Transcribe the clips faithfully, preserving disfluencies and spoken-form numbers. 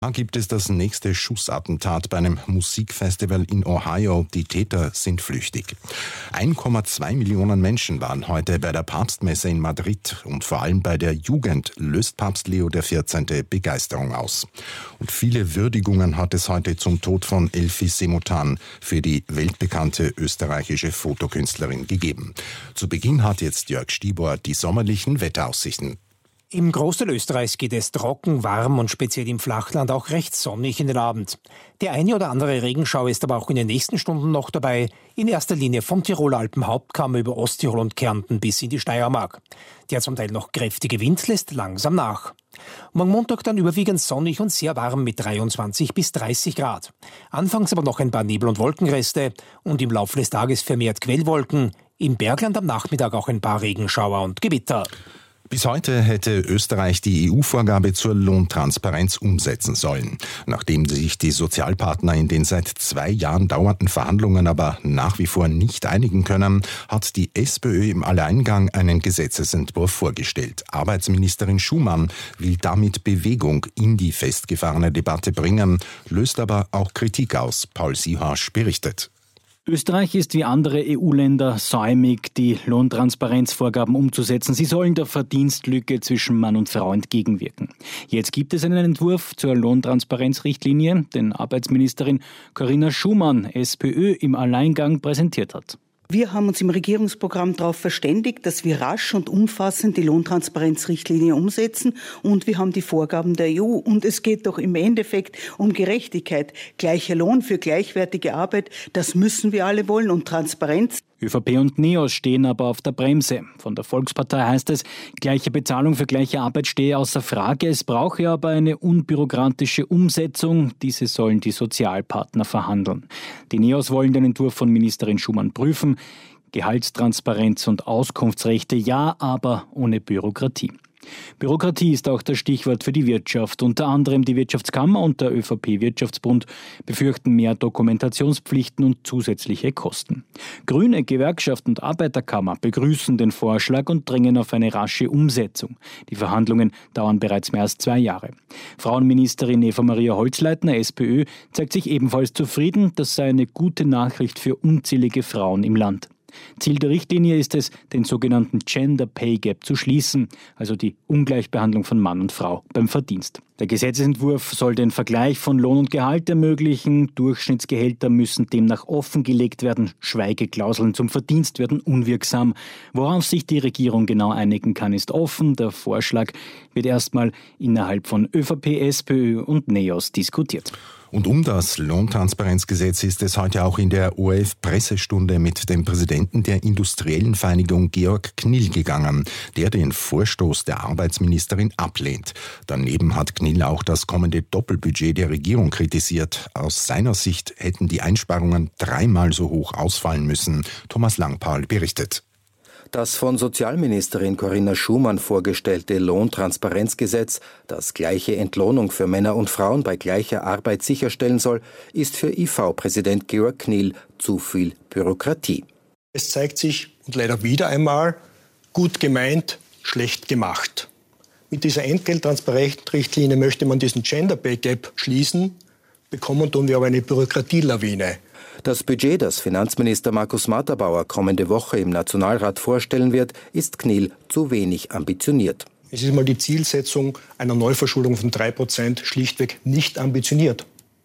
Da gibt es das nächste Schussattentat bei einem Musikfestival in Ohio. Die Täter sind flüchtig. eins Komma zwei Millionen Menschen waren heute bei der Papstmesse in Madrid und vor allem bei der Jugend löst Papst Leo der vierzehnte Begeisterung aus. Und viele Würdigungen hat es heute zum Tod von Elfi Semotan für die weltbekannte österreichische Fotokünstlerin gegeben. Zu Beginn hat jetzt Jörg Stibor die sommerlichen Wetteraussichten. Im Großteil Österreichs geht es trocken, warm und speziell im Flachland auch recht sonnig in den Abend. Der eine oder andere Regenschauer ist aber auch in den nächsten Stunden noch dabei, in erster Linie vom Tiroler Alpenhauptkamm über Osttirol und Kärnten bis in die Steiermark. Der zum Teil noch kräftige Wind lässt langsam nach. Morgen Montag dann überwiegend sonnig und sehr warm mit dreiundzwanzig bis dreißig Grad. Anfangs aber noch ein paar Nebel- und Wolkenreste und im Laufe des Tages vermehrt Quellwolken. Im Bergland am Nachmittag auch ein paar Regenschauer und Gewitter. Bis heute hätte Österreich die E U-Vorgabe zur Lohntransparenz umsetzen sollen. Nachdem sich die Sozialpartner in den seit zwei Jahren dauernden Verhandlungen aber nach wie vor nicht einigen können, hat die SPÖ im Alleingang einen Gesetzesentwurf vorgestellt. Arbeitsministerin Schumann will damit Bewegung in die festgefahrene Debatte bringen, löst aber auch Kritik aus. Paul Siehasch berichtet. Österreich ist wie andere E U-Länder säumig, die Lohntransparenzvorgaben umzusetzen. Sie sollen der Verdienstlücke zwischen Mann und Frau entgegenwirken. Jetzt gibt es einen Entwurf zur Lohntransparenzrichtlinie, den Arbeitsministerin Corinna Schumann, SPÖ, im Alleingang präsentiert hat. Wir haben uns im Regierungsprogramm darauf verständigt, dass wir rasch und umfassend die Lohntransparenzrichtlinie umsetzen und wir haben die Vorgaben der E U. Und es geht doch im Endeffekt um Gerechtigkeit. Gleicher Lohn für gleichwertige Arbeit, das müssen wir alle wollen und Transparenz. ÖVP und NEOS stehen aber auf der Bremse. Von der Volkspartei heißt es, gleiche Bezahlung für gleiche Arbeit stehe außer Frage. Es brauche aber eine unbürokratische Umsetzung. Diese sollen die Sozialpartner verhandeln. Die NEOS wollen den Entwurf von Ministerin Schumann prüfen. Gehaltstransparenz und Auskunftsrechte ja, aber ohne Bürokratie. Bürokratie ist auch das Stichwort für die Wirtschaft. Unter anderem die Wirtschaftskammer und der ÖVP-Wirtschaftsbund befürchten mehr Dokumentationspflichten und zusätzliche Kosten. Grüne, Gewerkschaft und Arbeiterkammer begrüßen den Vorschlag und drängen auf eine rasche Umsetzung. Die Verhandlungen dauern bereits mehr als zwei Jahre. Frauenministerin Eva-Maria Holzleitner, SPÖ, zeigt sich ebenfalls zufrieden. Das sei eine gute Nachricht für unzählige Frauen im Land. Ziel der Richtlinie ist es, den sogenannten Gender Pay Gap zu schließen, also die Ungleichbehandlung von Mann und Frau beim Verdienst. Der Gesetzesentwurf soll den Vergleich von Lohn und Gehalt ermöglichen. Durchschnittsgehälter müssen demnach offengelegt werden. Schweigeklauseln zum Verdienst werden unwirksam. Worauf sich die Regierung genau einigen kann, ist offen. Der Vorschlag wird erstmal innerhalb von ÖVP, SPÖ und NEOS diskutiert. Und um das Lohntransparenzgesetz ist es heute auch in der O R F-Pressestunde mit dem Präsidenten der Industriellen Vereinigung Georg Knill gegangen, der den Vorstoß der Arbeitsministerin ablehnt. Daneben hat Knill auch das kommende Doppelbudget der Regierung kritisiert. Aus seiner Sicht hätten die Einsparungen dreimal so hoch ausfallen müssen. Thomas Langpahl berichtet. Das von Sozialministerin Corinna Schumann vorgestellte Lohntransparenzgesetz, das gleiche Entlohnung für Männer und Frauen bei gleicher Arbeit sicherstellen soll, ist für I V-Präsident Georg Knill zu viel Bürokratie. Es zeigt sich, und leider wieder einmal, gut gemeint, schlecht gemacht. Mit dieser Entgelttransparenzrichtlinie möchte man diesen Gender Pay Gap schließen, bekommen tun wir aber eine Bürokratielawine. Das Budget, das Finanzminister Markus Matterbauer kommende Woche im Nationalrat vorstellen wird, ist Knill zu wenig ambitioniert. Es ist mal die Zielsetzung einer Neuverschuldung von drei Prozent schlichtweg nicht ambitioniert.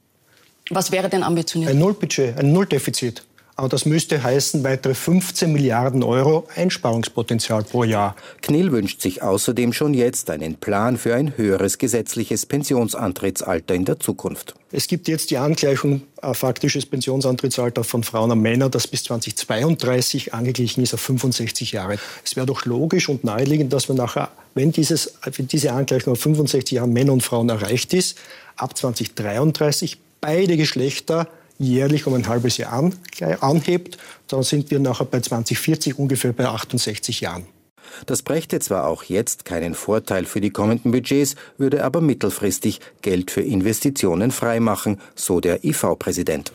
Was wäre denn ambitioniert? Ein Nullbudget, ein Nulldefizit. Aber das müsste heißen, weitere fünfzehn Milliarden Euro Einsparungspotenzial pro Jahr. Knill wünscht sich außerdem schon jetzt einen Plan für ein höheres gesetzliches Pensionsantrittsalter in der Zukunft. Es gibt jetzt die Angleichung äh, faktisches Pensionsantrittsalter von Frauen und Männern, das bis zweitausendzweiunddreißig angeglichen ist auf fünfundsechzig Jahre. Es wäre doch logisch und naheliegend, dass wir nachher, wenn dieses, wenn diese Angleichung auf fünfundsechzig Jahre Männer und Frauen erreicht ist, ab zweitausenddreiunddreißig beide Geschlechter jährlich um ein halbes Jahr an, anhebt, dann sind wir nachher bei zweitausendvierzig ungefähr bei achtundsechzig Jahren. Das brächte zwar auch jetzt keinen Vorteil für die kommenden Budgets, würde aber mittelfristig Geld für Investitionen freimachen, so der I V-Präsident.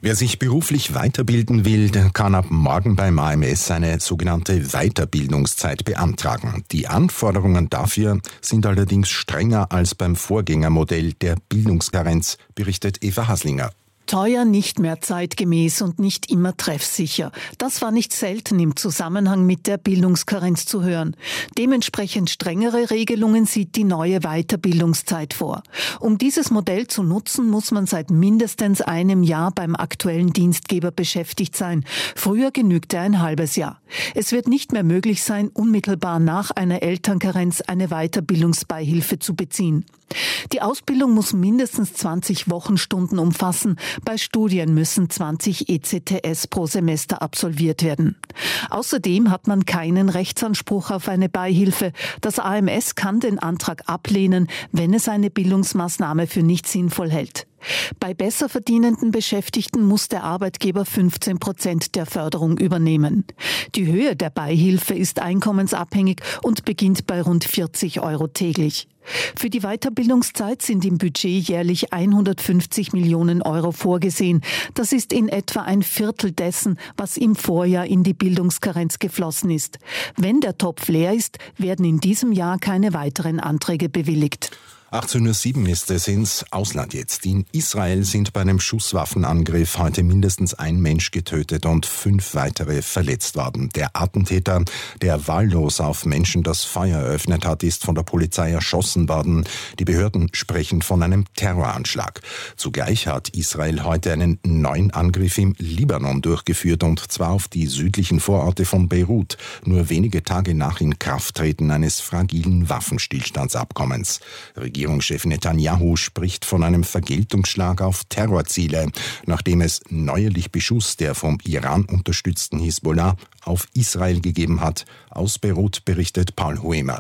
Wer sich beruflich weiterbilden will, der kann ab morgen beim A M S eine sogenannte Weiterbildungszeit beantragen. Die Anforderungen dafür sind allerdings strenger als beim Vorgängermodell der Bildungskarenz, berichtet Eva Haslinger. Teuer, nicht mehr zeitgemäß und nicht immer treffsicher. Das war nicht selten im Zusammenhang mit der Bildungskarenz zu hören. Dementsprechend strengere Regelungen sieht die neue Weiterbildungszeit vor. Um dieses Modell zu nutzen, muss man seit mindestens einem Jahr beim aktuellen Dienstgeber beschäftigt sein. Früher genügte ein halbes Jahr. Es wird nicht mehr möglich sein, unmittelbar nach einer Elternkarenz eine Weiterbildungsbeihilfe zu beziehen. Die Ausbildung muss mindestens zwanzig Wochenstunden umfassen. Bei Studien müssen zwanzig E C T S pro Semester absolviert werden. Außerdem hat man keinen Rechtsanspruch auf eine Beihilfe. Das A M S kann den Antrag ablehnen, wenn es eine Bildungsmaßnahme für nicht sinnvoll hält. Bei besser verdienenden Beschäftigten muss der Arbeitgeber fünfzehn Prozent der Förderung übernehmen. Die Höhe der Beihilfe ist einkommensabhängig und beginnt bei rund vierzig Euro täglich. Für die Weiterbildungszeit sind im Budget jährlich hundertfünfzig Millionen Euro vorgesehen. Das ist in etwa ein Viertel dessen, was im Vorjahr in die Bildungskarenz geflossen ist. Wenn der Topf leer ist, werden in diesem Jahr keine weiteren Anträge bewilligt. achtzehn Uhr sieben ist es ins Ausland jetzt. In Israel sind bei einem Schusswaffenangriff heute mindestens ein Mensch getötet und fünf weitere verletzt worden. Der Attentäter, der wahllos auf Menschen das Feuer eröffnet hat, ist von der Polizei erschossen worden. Die Behörden sprechen von einem Terroranschlag. Zugleich hat Israel heute einen neuen Angriff im Libanon durchgeführt, und zwar auf die südlichen Vororte von Beirut, nur wenige Tage nach Inkrafttreten eines fragilen Waffenstillstandsabkommens. Regierungschef Netanyahu spricht von einem Vergeltungsschlag auf Terrorziele, nachdem es neuerlich Beschuss der vom Iran unterstützten Hisbollah auf Israel gegeben hat. Aus Beirut berichtet Paul Huemer.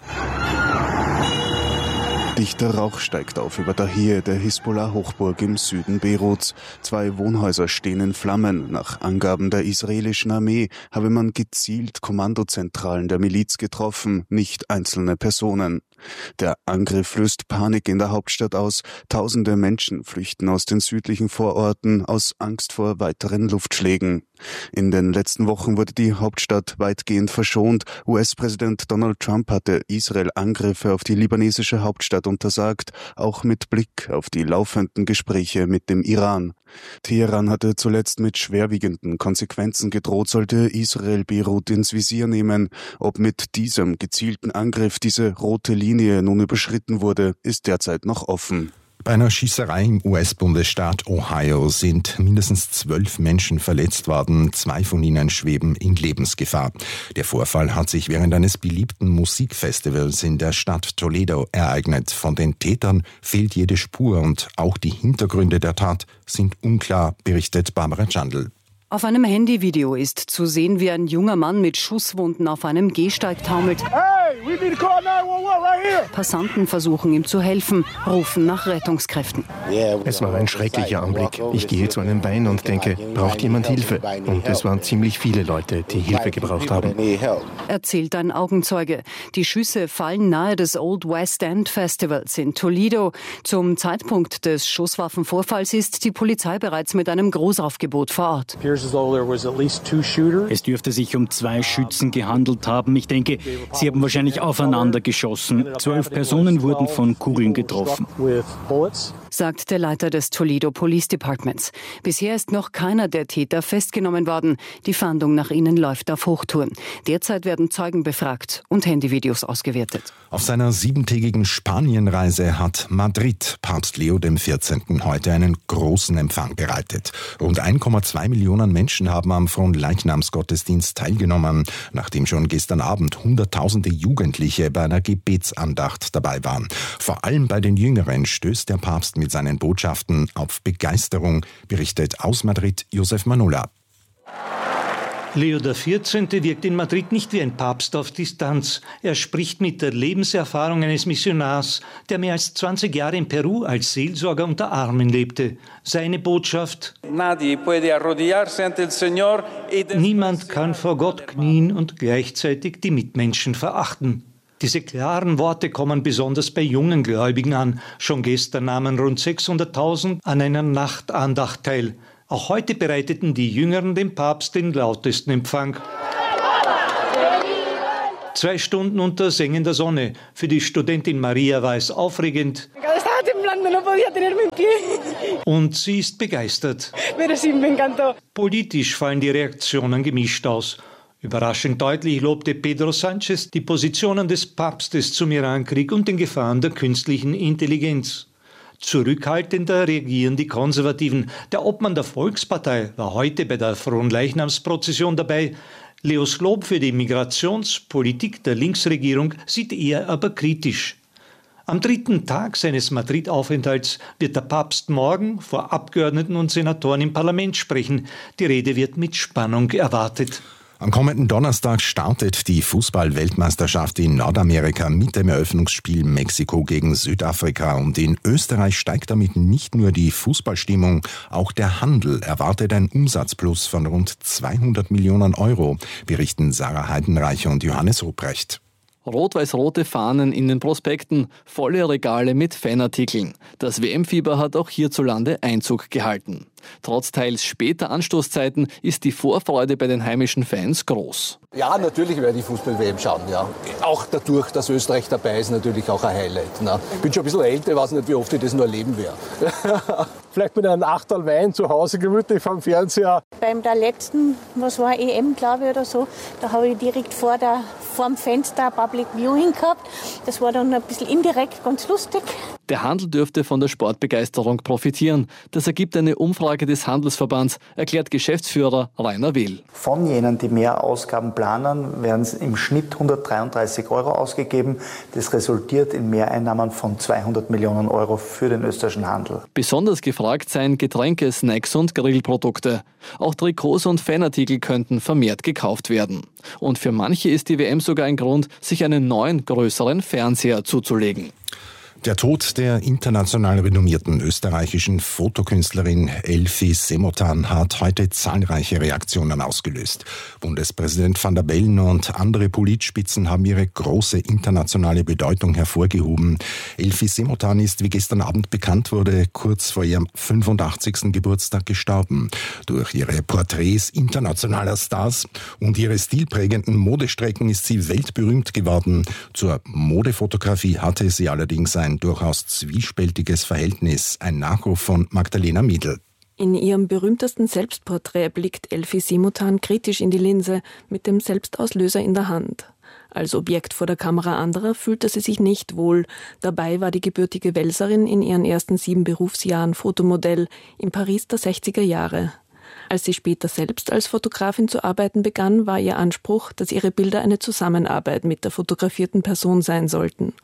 Dichter Rauch steigt auf über Dahir, der Hisbollah-Hochburg im Süden Beiruts. Zwei Wohnhäuser stehen in Flammen. Nach Angaben der israelischen Armee habe man gezielt Kommandozentralen der Miliz getroffen, nicht einzelne Personen. Der Angriff löst Panik in der Hauptstadt aus. Tausende Menschen flüchten aus den südlichen Vororten aus Angst vor weiteren Luftschlägen. In den letzten Wochen wurde die Hauptstadt weitgehend verschont. U S-Präsident Donald Trump hatte Israel Angriffe auf die libanesische Hauptstadt untersagt, auch mit Blick auf die laufenden Gespräche mit dem Iran. Teheran hatte zuletzt mit schwerwiegenden Konsequenzen gedroht, sollte Israel Beirut ins Visier nehmen. Ob mit diesem gezielten Angriff diese rote Linie nun überschritten wurde, ist derzeit noch offen. Bei einer Schießerei im U S-Bundesstaat Ohio sind mindestens zwölf Menschen verletzt worden. Zwei von ihnen schweben in Lebensgefahr. Der Vorfall hat sich während eines beliebten Musikfestivals in der Stadt Toledo ereignet. Von den Tätern fehlt jede Spur und auch die Hintergründe der Tat sind unklar, berichtet Barbara Jandl. Auf einem Handyvideo ist zu sehen, wie ein junger Mann mit Schusswunden auf einem Gehsteig taumelt. Hey, we need to call nine one one right here. Passanten versuchen ihm zu helfen, rufen nach Rettungskräften. Es war ein schrecklicher Anblick. Ich gehe zu einem Wein und denke, braucht jemand Hilfe? Und es waren ziemlich viele Leute, die Hilfe gebraucht haben. Erzählt ein Augenzeuge. Die Schüsse fallen nahe des Old West End Festivals in Toledo. Zum Zeitpunkt des Schusswaffenvorfalls ist die Polizei bereits mit einem Großaufgebot vor Ort. Es dürfte sich um zwei Schützen gehandelt haben. Ich denke, sie haben wahrscheinlich aufeinander geschossen. Zwölf Personen wurden von Kugeln getroffen, sagt der Leiter des Toledo Police Departments. Bisher ist noch keiner der Täter festgenommen worden. Die Fahndung nach ihnen läuft auf Hochtouren. Derzeit werden Zeugen befragt und Handyvideos ausgewertet. Auf seiner siebentägigen Spanienreise hat Madrid Papst Leo der vierzehnte. heute einen großen Empfang bereitet. Rund eins Komma zwei Millionen Menschen haben am Fronleichnamsgottesdienst teilgenommen, nachdem schon gestern Abend Hunderttausende Jugendliche bei einer Gebetsandacht dabei waren. Vor allem bei den Jüngeren stößt der Papst mit seinen Botschaften auf Begeisterung, berichtet aus Madrid Josef Manola. Leo der vierzehnte wirkt in Madrid nicht wie ein Papst auf Distanz. Er spricht mit der Lebenserfahrung eines Missionars, der mehr als zwanzig Jahre in Peru als Seelsorger unter Armen lebte. Seine Botschaft: Niemand kann vor Gott knien und gleichzeitig die Mitmenschen verachten. Diese klaren Worte kommen besonders bei jungen Gläubigen an. Schon gestern nahmen rund sechshunderttausend an einer Nachtandacht teil. Auch heute bereiteten die Jüngeren dem Papst den lautesten Empfang. Zwei Stunden unter sengender Sonne. Für die Studentin Maria war es aufregend. Und sie ist begeistert. Politisch fallen die Reaktionen gemischt aus. Überraschend deutlich lobte Pedro Sánchez die Positionen des Papstes zum Irankrieg und den Gefahren der künstlichen Intelligenz. Zurückhaltender reagieren die Konservativen. Der Obmann der Volkspartei war heute bei der Fronleichnamsprozession dabei. Leos Lob für die Migrationspolitik der Linksregierung sieht er aber kritisch. Am dritten Tag seines Madrid-Aufenthalts wird der Papst morgen vor Abgeordneten und Senatoren im Parlament sprechen. Die Rede wird mit Spannung erwartet. Am kommenden Donnerstag startet die Fußball-Weltmeisterschaft in Nordamerika mit dem Eröffnungsspiel Mexiko gegen Südafrika. Und in Österreich steigt damit nicht nur die Fußballstimmung, auch der Handel erwartet einen Umsatzplus von rund zweihundert Millionen Euro, berichten Sarah Heidenreicher und Johannes Ruprecht. Rot-weiß-rote Fahnen in den Prospekten, volle Regale mit Fanartikeln. Das W M-Fieber hat auch hierzulande Einzug gehalten. Trotz teils später Anstoßzeiten ist die Vorfreude bei den heimischen Fans groß. Ja, natürlich werde ich Fußball-W M schauen, ja. Auch dadurch, dass Österreich dabei ist, natürlich auch ein Highlight. Ne? Ich bin schon ein bisschen älter, ich weiß nicht, wie oft ich das nur erleben werde. Vielleicht mit einem Achtel Wein zu Hause gemütlich vom Fernseher. Beim der letzten, was war E M, glaube ich, oder so, da habe ich direkt vor der, vorm Fenster Public Viewing gehabt. Das war dann ein bisschen indirekt ganz lustig. Der Handel dürfte von der Sportbegeisterung profitieren. Das ergibt eine Umfrage des Handelsverbands, erklärt Geschäftsführer Rainer Will. Von jenen, die mehr Ausgaben planen, werden im Schnitt hundertdreiunddreißig Euro ausgegeben. Das resultiert in Mehreinnahmen von zweihundert Millionen Euro für den österreichischen Handel. Besonders gefragt seien Getränke, Snacks und Grillprodukte. Auch Trikots und Fanartikel könnten vermehrt gekauft werden. Und für manche ist die W M sogar ein Grund, sich einen neuen, größeren Fernseher zuzulegen. Der Tod der international renommierten österreichischen Fotokünstlerin Elfie Semotan hat heute zahlreiche Reaktionen ausgelöst. Bundespräsident Van der Bellen und andere Politspitzen haben ihre große internationale Bedeutung hervorgehoben. Elfie Semotan ist, wie gestern Abend bekannt wurde, kurz vor ihrem fünfundachtzigsten Geburtstag gestorben. Durch ihre Porträts internationaler Stars und ihre stilprägenden Modestrecken ist sie weltberühmt geworden. Zur Modefotografie hatte sie allerdings ein durchaus zwiespältiges Verhältnis. Ein Nachruf von Magdalena Miedl. In ihrem berühmtesten Selbstporträt blickt Elfie Semotan kritisch in die Linse mit dem Selbstauslöser in der Hand. Als Objekt vor der Kamera anderer fühlte sie sich nicht wohl. Dabei war die gebürtige Welserin in ihren ersten sieben Berufsjahren Fotomodell in Paris der sechziger Jahre. Als sie später selbst als Fotografin zu arbeiten begann, war ihr Anspruch, dass ihre Bilder eine Zusammenarbeit mit der fotografierten Person sein sollten.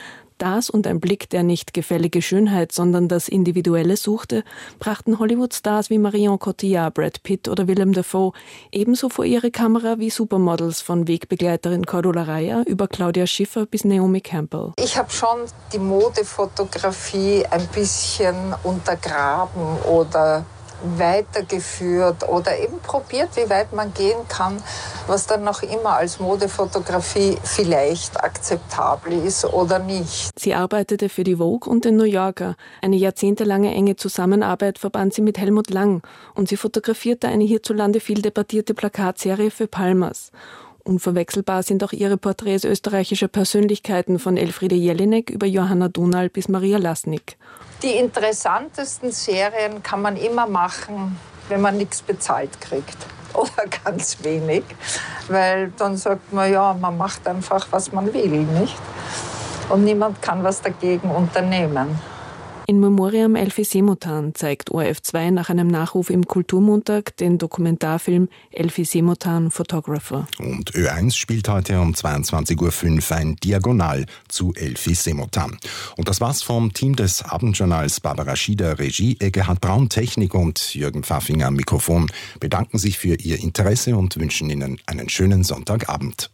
Das und ein Blick, der nicht gefällige Schönheit, sondern das Individuelle suchte, brachten Hollywood-Stars wie Marion Cotillard, Brad Pitt oder Willem Dafoe ebenso vor ihre Kamera wie Supermodels von Wegbegleiterin Cordula Reyer über Claudia Schiffer bis Naomi Campbell. Ich habe schon die Modefotografie ein bisschen untergraben oder weitergeführt oder eben probiert, wie weit man gehen kann, was dann noch immer als Modefotografie vielleicht akzeptabel ist oder nicht. Sie arbeitete für die Vogue und den New Yorker. Eine jahrzehntelange enge Zusammenarbeit verband sie mit Helmut Lang und sie fotografierte eine hierzulande viel debattierte Plakatserie für Palmers. Unverwechselbar sind auch ihre Porträts österreichischer Persönlichkeiten von Elfriede Jelinek über Johanna Dunal bis Maria Lasnik. Die interessantesten Serien kann man immer machen, wenn man nichts bezahlt kriegt. Oder ganz wenig. Weil dann sagt man, ja, man macht einfach, was man will, nicht? Und niemand kann was dagegen unternehmen. In Memoriam Elfie Semotan zeigt O R F zwei nach einem Nachruf im Kulturmontag den Dokumentarfilm Elfie Semotan Photographer. Und Ö eins spielt heute um zweiundzwanzig Uhr fünf ein Diagonal zu Elfie Semotan. Und das war's vom Team des Abendjournals. Barbara Schieder, Regie, Egerhard Braun, Technik und Jürgen Pfaffinger am Mikrofon bedanken sich für Ihr Interesse und wünschen Ihnen einen schönen Sonntagabend.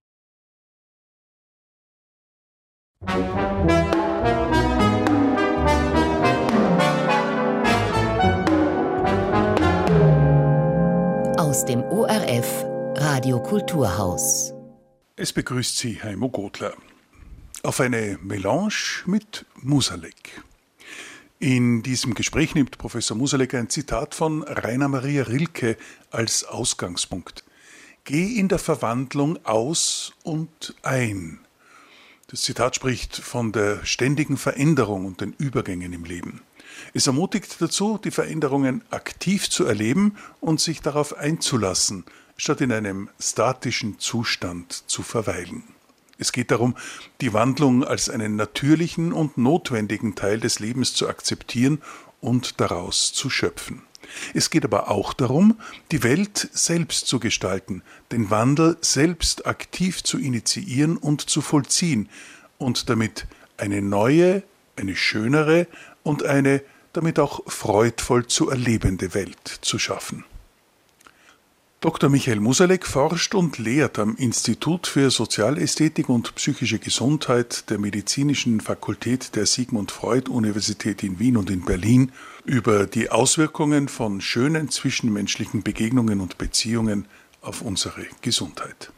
Aus dem O R F Radio Kulturhaus. Es begrüßt Sie Heimo Godler. Auf eine Melange mit Musalek. In diesem Gespräch nimmt Professor Musalek ein Zitat von Rainer Maria Rilke als Ausgangspunkt. Geh in der Verwandlung aus und ein. Das Zitat spricht von der ständigen Veränderung und den Übergängen im Leben. Es ermutigt dazu, die Veränderungen aktiv zu erleben und sich darauf einzulassen, statt in einem statischen Zustand zu verweilen. Es geht darum, die Wandlung als einen natürlichen und notwendigen Teil des Lebens zu akzeptieren und daraus zu schöpfen. Es geht aber auch darum, die Welt selbst zu gestalten, den Wandel selbst aktiv zu initiieren und zu vollziehen und damit eine neue, eine schönere und eine damit auch freudvoll zu erlebende Welt zu schaffen. Doktor Michael Musalek forscht und lehrt am Institut für Sozialästhetik und psychische Gesundheit der Medizinischen Fakultät der Sigmund Freud Universität in Wien und in Berlin über die Auswirkungen von schönen zwischenmenschlichen Begegnungen und Beziehungen auf unsere Gesundheit.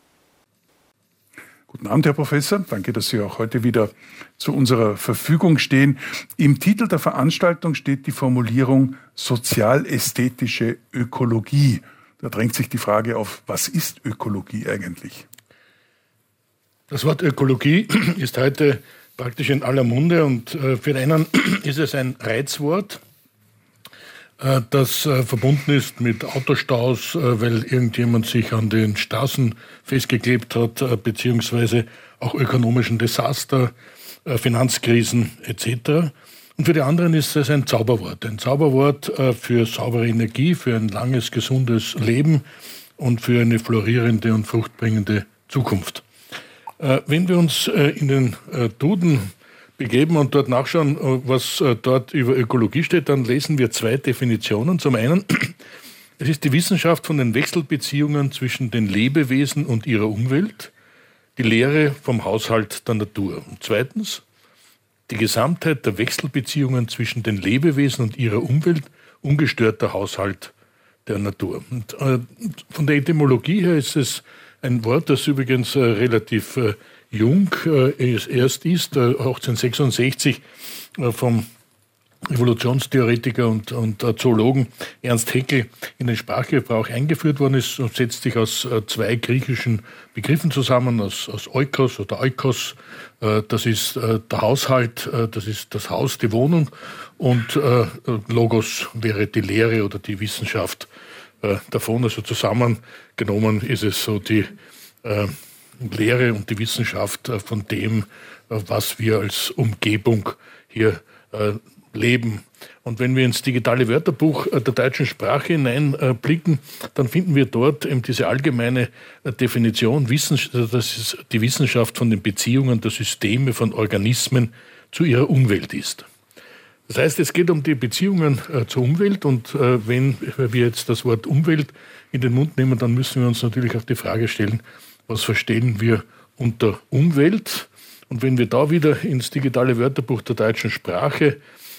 Guten Abend, Herr Professor. Danke, dass Sie auch heute wieder zu unserer Verfügung stehen. Im Titel der Veranstaltung steht die Formulierung sozialästhetische Ökologie. Da drängt sich die Frage auf, was ist Ökologie eigentlich? Das Wort Ökologie ist heute praktisch in aller Munde und für den einen ist es ein Reizwort, das verbunden ist mit Autostaus, weil irgendjemand sich an den Straßen festgeklebt hat, beziehungsweise auch ökonomischen Desaster, Finanzkrisen et cetera. Und für die anderen ist es ein Zauberwort. Ein Zauberwort für saubere Energie, für ein langes, gesundes Leben und für eine florierende und fruchtbringende Zukunft. Wenn wir uns in den Duden begeben und dort nachschauen, was dort über Ökologie steht, dann lesen wir zwei Definitionen. Zum einen, es ist die Wissenschaft von den Wechselbeziehungen zwischen den Lebewesen und ihrer Umwelt, die Lehre vom Haushalt der Natur. Und zweitens, die Gesamtheit der Wechselbeziehungen zwischen den Lebewesen und ihrer Umwelt, ungestörter Haushalt der Natur. Und, äh, von der Etymologie her ist es ein Wort, das übrigens äh, relativ äh, jung äh, erst ist, äh, achtzehnhundertsechsundsechzig äh, vom Evolutionstheoretiker und, und äh, Zoologen Ernst Haeckel in den Sprachgebrauch eingeführt worden ist und setzt sich aus äh, zwei griechischen Begriffen zusammen, aus, aus Oikos oder Oikos, äh, das ist äh, der Haushalt, äh, das ist das Haus, die Wohnung, und äh, Logos wäre die Lehre oder die Wissenschaft äh, davon. Also zusammengenommen ist es so die äh, Lehre und die Wissenschaft äh, von dem, äh, was wir als Umgebung hier äh, leben. Und wenn wir ins digitale Wörterbuch der deutschen Sprache hineinblicken, dann finden wir dort eben diese allgemeine Definition, dass es die Wissenschaft von den Beziehungen der Systeme von Organismen zu ihrer Umwelt ist. Das heißt, es geht um die Beziehungen zur Umwelt, und wenn wir jetzt das Wort Umwelt in den Mund nehmen, dann müssen wir uns natürlich auch die Frage stellen, was verstehen wir unter Umwelt? Und wenn wir da wieder ins digitale Wörterbuch der deutschen Sprache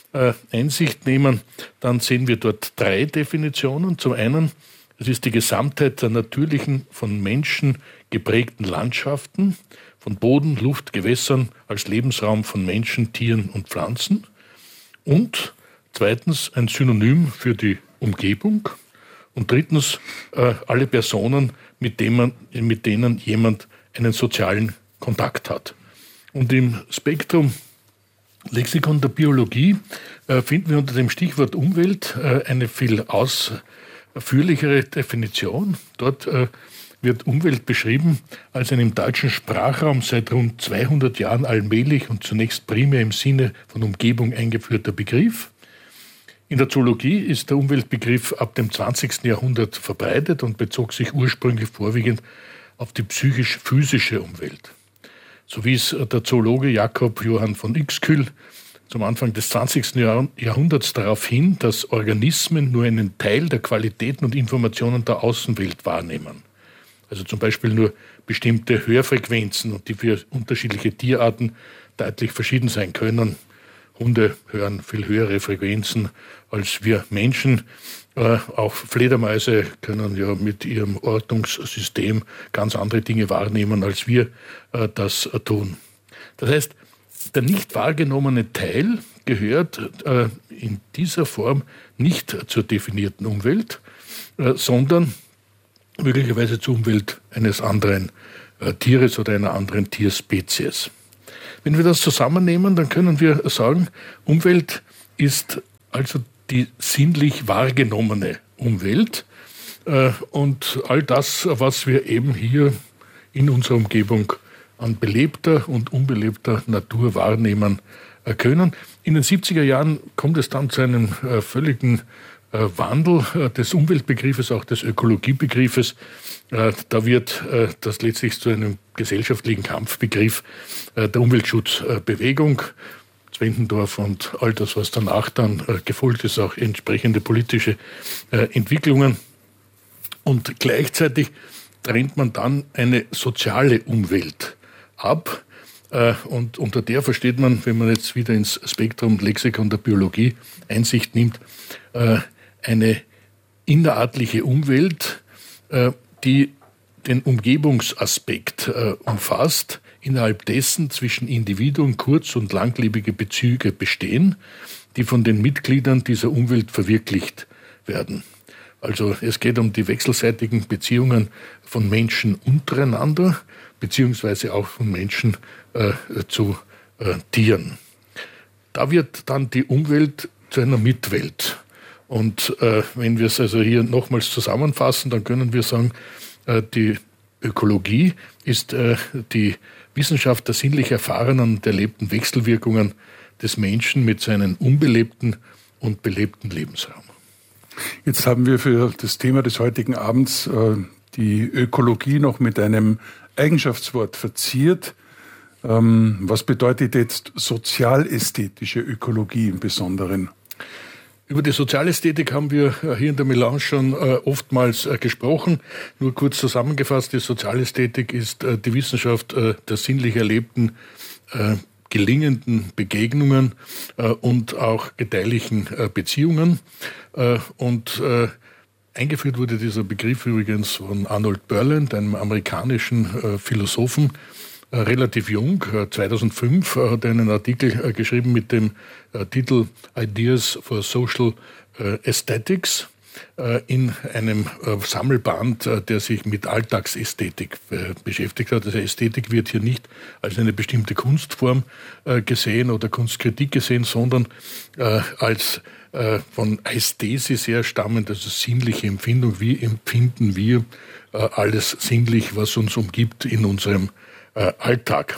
Einsicht nehmen, dann sehen wir dort drei Definitionen. Zum einen, es ist die Gesamtheit der natürlichen, von Menschen geprägten Landschaften, von Boden, Luft, Gewässern als Lebensraum von Menschen, Tieren und Pflanzen. Und zweitens ein Synonym für die Umgebung. Und drittens äh, alle Personen, mit denen, man, mit denen jemand einen sozialen Kontakt hat. Und im Spektrum Lexikon der Biologie äh, finden wir unter dem Stichwort Umwelt äh, eine viel ausführlichere Definition. Dort äh, wird Umwelt beschrieben als ein im deutschen Sprachraum seit rund zweihundert Jahren allmählich und zunächst primär im Sinne von Umgebung eingeführter Begriff. In der Zoologie ist der Umweltbegriff ab dem zwanzigsten Jahrhundert verbreitet und bezog sich ursprünglich vorwiegend auf die psychisch-physische Umwelt. So wies der Zoologe Jakob Johann von Uexküll zum Anfang des zwanzigsten Jahrhunderts darauf hin, dass Organismen nur einen Teil der Qualitäten und Informationen der Außenwelt wahrnehmen. Also zum Beispiel nur bestimmte Hörfrequenzen, und die für unterschiedliche Tierarten deutlich verschieden sein können. Hunde hören viel höhere Frequenzen als wir Menschen. Äh, auch Fledermäuse können ja mit ihrem Ortungssystem ganz andere Dinge wahrnehmen, als wir äh, das äh, tun. Das heißt, der nicht wahrgenommene Teil gehört äh, in dieser Form nicht zur definierten Umwelt, äh, sondern möglicherweise zur Umwelt eines anderen äh, Tieres oder einer anderen Tierspezies. Wenn wir das zusammennehmen, dann können wir sagen, Umwelt ist also die sinnlich wahrgenommene Umwelt äh, und all das, was wir eben hier in unserer Umgebung an belebter und unbelebter Natur wahrnehmen äh, können. In den siebziger Jahren kommt es dann zu einem äh, völligen äh, Wandel äh, des Umweltbegriffes, auch des Ökologiebegriffes. Äh, da wird äh, das letztlich zu einem gesellschaftlichen Kampfbegriff äh, der Umweltschutzbewegung. Äh, Zwentendorf und all das, was danach dann äh, gefolgt ist, auch entsprechende politische äh, Entwicklungen. Und gleichzeitig trennt man dann eine soziale Umwelt ab. Äh, und unter der versteht man, wenn man jetzt wieder ins Spektrum Lexikon der Biologie Einsicht nimmt, äh, eine innerartliche Umwelt, äh, die den Umgebungsaspekt äh, umfasst, innerhalb dessen zwischen Individuen kurz- und langlebige Bezüge bestehen, die von den Mitgliedern dieser Umwelt verwirklicht werden. Also es geht um die wechselseitigen Beziehungen von Menschen untereinander, beziehungsweise auch von Menschen äh, zu äh, Tieren. Da wird dann die Umwelt zu einer Mitwelt. Und äh, wenn wir es also hier nochmals zusammenfassen, dann können wir sagen, äh, die Ökologie ist äh, die Wissenschaft der sinnlich erfahrenen und erlebten Wechselwirkungen des Menschen mit seinem unbelebten und belebten Lebensraum. Jetzt haben wir für das Thema des heutigen Abends äh, die Ökologie noch mit einem Eigenschaftswort verziert. Ähm, was bedeutet jetzt sozialästhetische Ökologie im Besonderen? Über die Sozialästhetik haben wir hier in der Melange schon äh, oftmals äh, gesprochen. Nur kurz zusammengefasst, die Sozialästhetik ist äh, die Wissenschaft äh, der sinnlich erlebten, äh, gelingenden Begegnungen äh, und auch gedeihlichen äh, Beziehungen. Äh, und äh, eingeführt wurde dieser Begriff übrigens von Arnold Berland, einem amerikanischen äh, Philosophen, äh, relativ jung. Äh, zweitausendfünf äh, hat er einen Artikel äh, geschrieben mit dem äh, Titel Ideas for Social äh, Aesthetics äh, in einem äh, Sammelband, äh, der sich mit Alltagsästhetik äh, beschäftigt hat. Also Ästhetik wird hier nicht als eine bestimmte Kunstform äh, gesehen oder Kunstkritik gesehen, sondern äh, als äh, von Ästhesis her stammend, also sinnliche Empfindung. Wie empfinden wir äh, alles sinnlich, was uns umgibt in unserem äh, Alltag?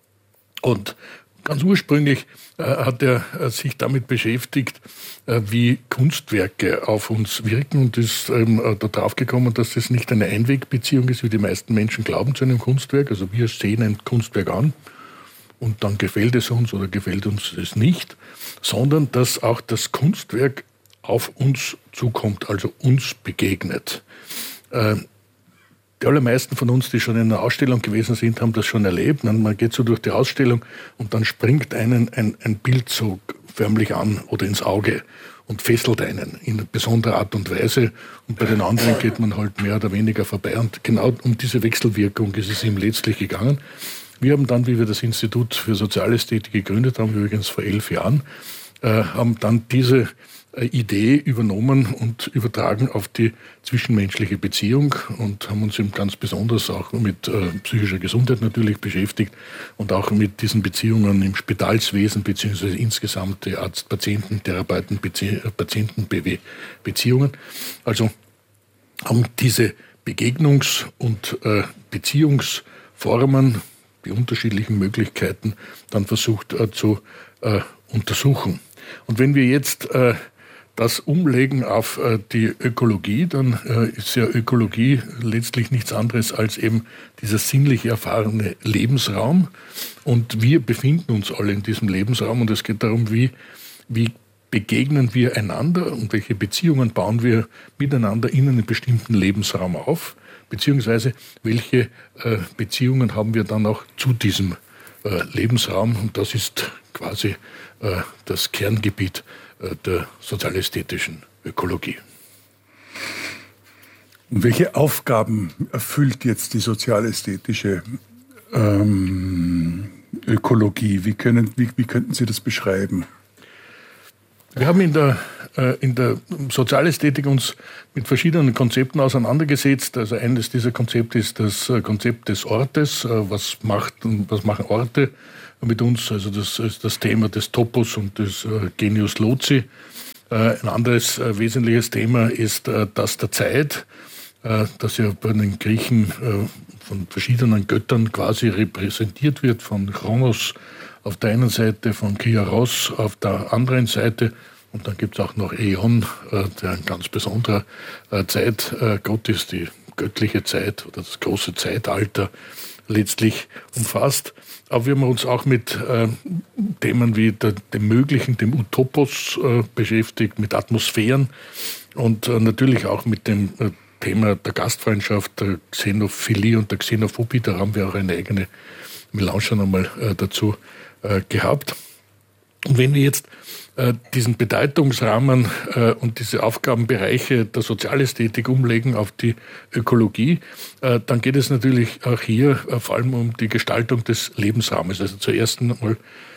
Und ganz ursprünglich äh, hat er äh, sich damit beschäftigt, äh, wie Kunstwerke auf uns wirken und ist ähm, äh, darauf gekommen, dass das nicht eine Einwegbeziehung ist, wie die meisten Menschen glauben zu einem Kunstwerk. Also wir sehen ein Kunstwerk an und dann gefällt es uns oder gefällt uns es nicht, sondern dass auch das Kunstwerk auf uns zukommt, also uns begegnet. Äh, Die allermeisten von uns, die schon in einer Ausstellung gewesen sind, haben das schon erlebt. Man geht so durch die Ausstellung und dann springt einen ein, ein Bild so förmlich an oder ins Auge und fesselt einen in besonderer Art und Weise. Und bei den anderen geht man halt mehr oder weniger vorbei. Und genau um diese Wechselwirkung ist es ihm letztlich gegangen. Wir haben dann, wie wir das Institut für Sozialästhetik gegründet haben, übrigens vor elf Jahren, äh, haben dann diese Idee übernommen und übertragen auf die zwischenmenschliche Beziehung und haben uns eben ganz besonders auch mit äh, psychischer Gesundheit natürlich beschäftigt und auch mit diesen Beziehungen im Spitalswesen beziehungsweise insgesamt die Arzt-Patienten, Therapeuten-Patienten-Beziehungen. Also haben diese Begegnungs- und äh, Beziehungsformen, die unterschiedlichen Möglichkeiten dann versucht äh, zu äh, untersuchen. Und wenn wir jetzt äh, das umlegen auf äh, die Ökologie, dann äh, ist ja Ökologie letztlich nichts anderes als eben dieser sinnlich erfahrene Lebensraum. Und wir befinden uns alle in diesem Lebensraum und es geht darum, wie, wie begegnen wir einander und welche Beziehungen bauen wir miteinander in einem bestimmten Lebensraum auf, beziehungsweise welche äh, Beziehungen haben wir dann auch zu diesem äh, Lebensraum. Und das ist quasi äh, das Kerngebiet der sozialästhetischen Ökologie. Und welche Aufgaben erfüllt jetzt die sozialästhetische ähm, Ökologie? Wie, können, wie, wie könnten Sie das beschreiben? Wir haben in der, äh, in der Sozialästhetik uns mit verschiedenen Konzepten auseinandergesetzt. Also eines dieser Konzepte ist das Konzept des Ortes. Äh, was macht, was machen Orte mit uns? Also das ist das Thema des Topos und des äh, Genius Loci. Äh, ein anderes äh, wesentliches Thema ist äh, das der Zeit, äh, das ja bei den Griechen äh, von verschiedenen Göttern quasi repräsentiert wird, von Chronos auf der einen Seite, von Kairos auf der anderen Seite. Und dann gibt es auch noch Äon, äh, der ein ganz besonderer äh, Zeitgott äh, ist, die göttliche Zeit oder das große Zeitalter letztlich umfasst. Aber wir haben uns auch mit äh, Themen wie der, dem Möglichen, dem Utopos äh, beschäftigt, mit Atmosphären und äh, natürlich auch mit dem äh, Thema der Gastfreundschaft, der Xenophilie und der Xenophobie. Da haben wir auch eine eigene Melange schon einmal äh, dazu äh, gehabt. Und wenn wir jetzt äh, diesen Bedeutungsrahmen äh, und diese Aufgabenbereiche der Sozialästhetik umlegen auf die Ökologie, äh, dann geht es natürlich auch hier äh, vor allem um die Gestaltung des Lebensraumes. Also zuerst einmal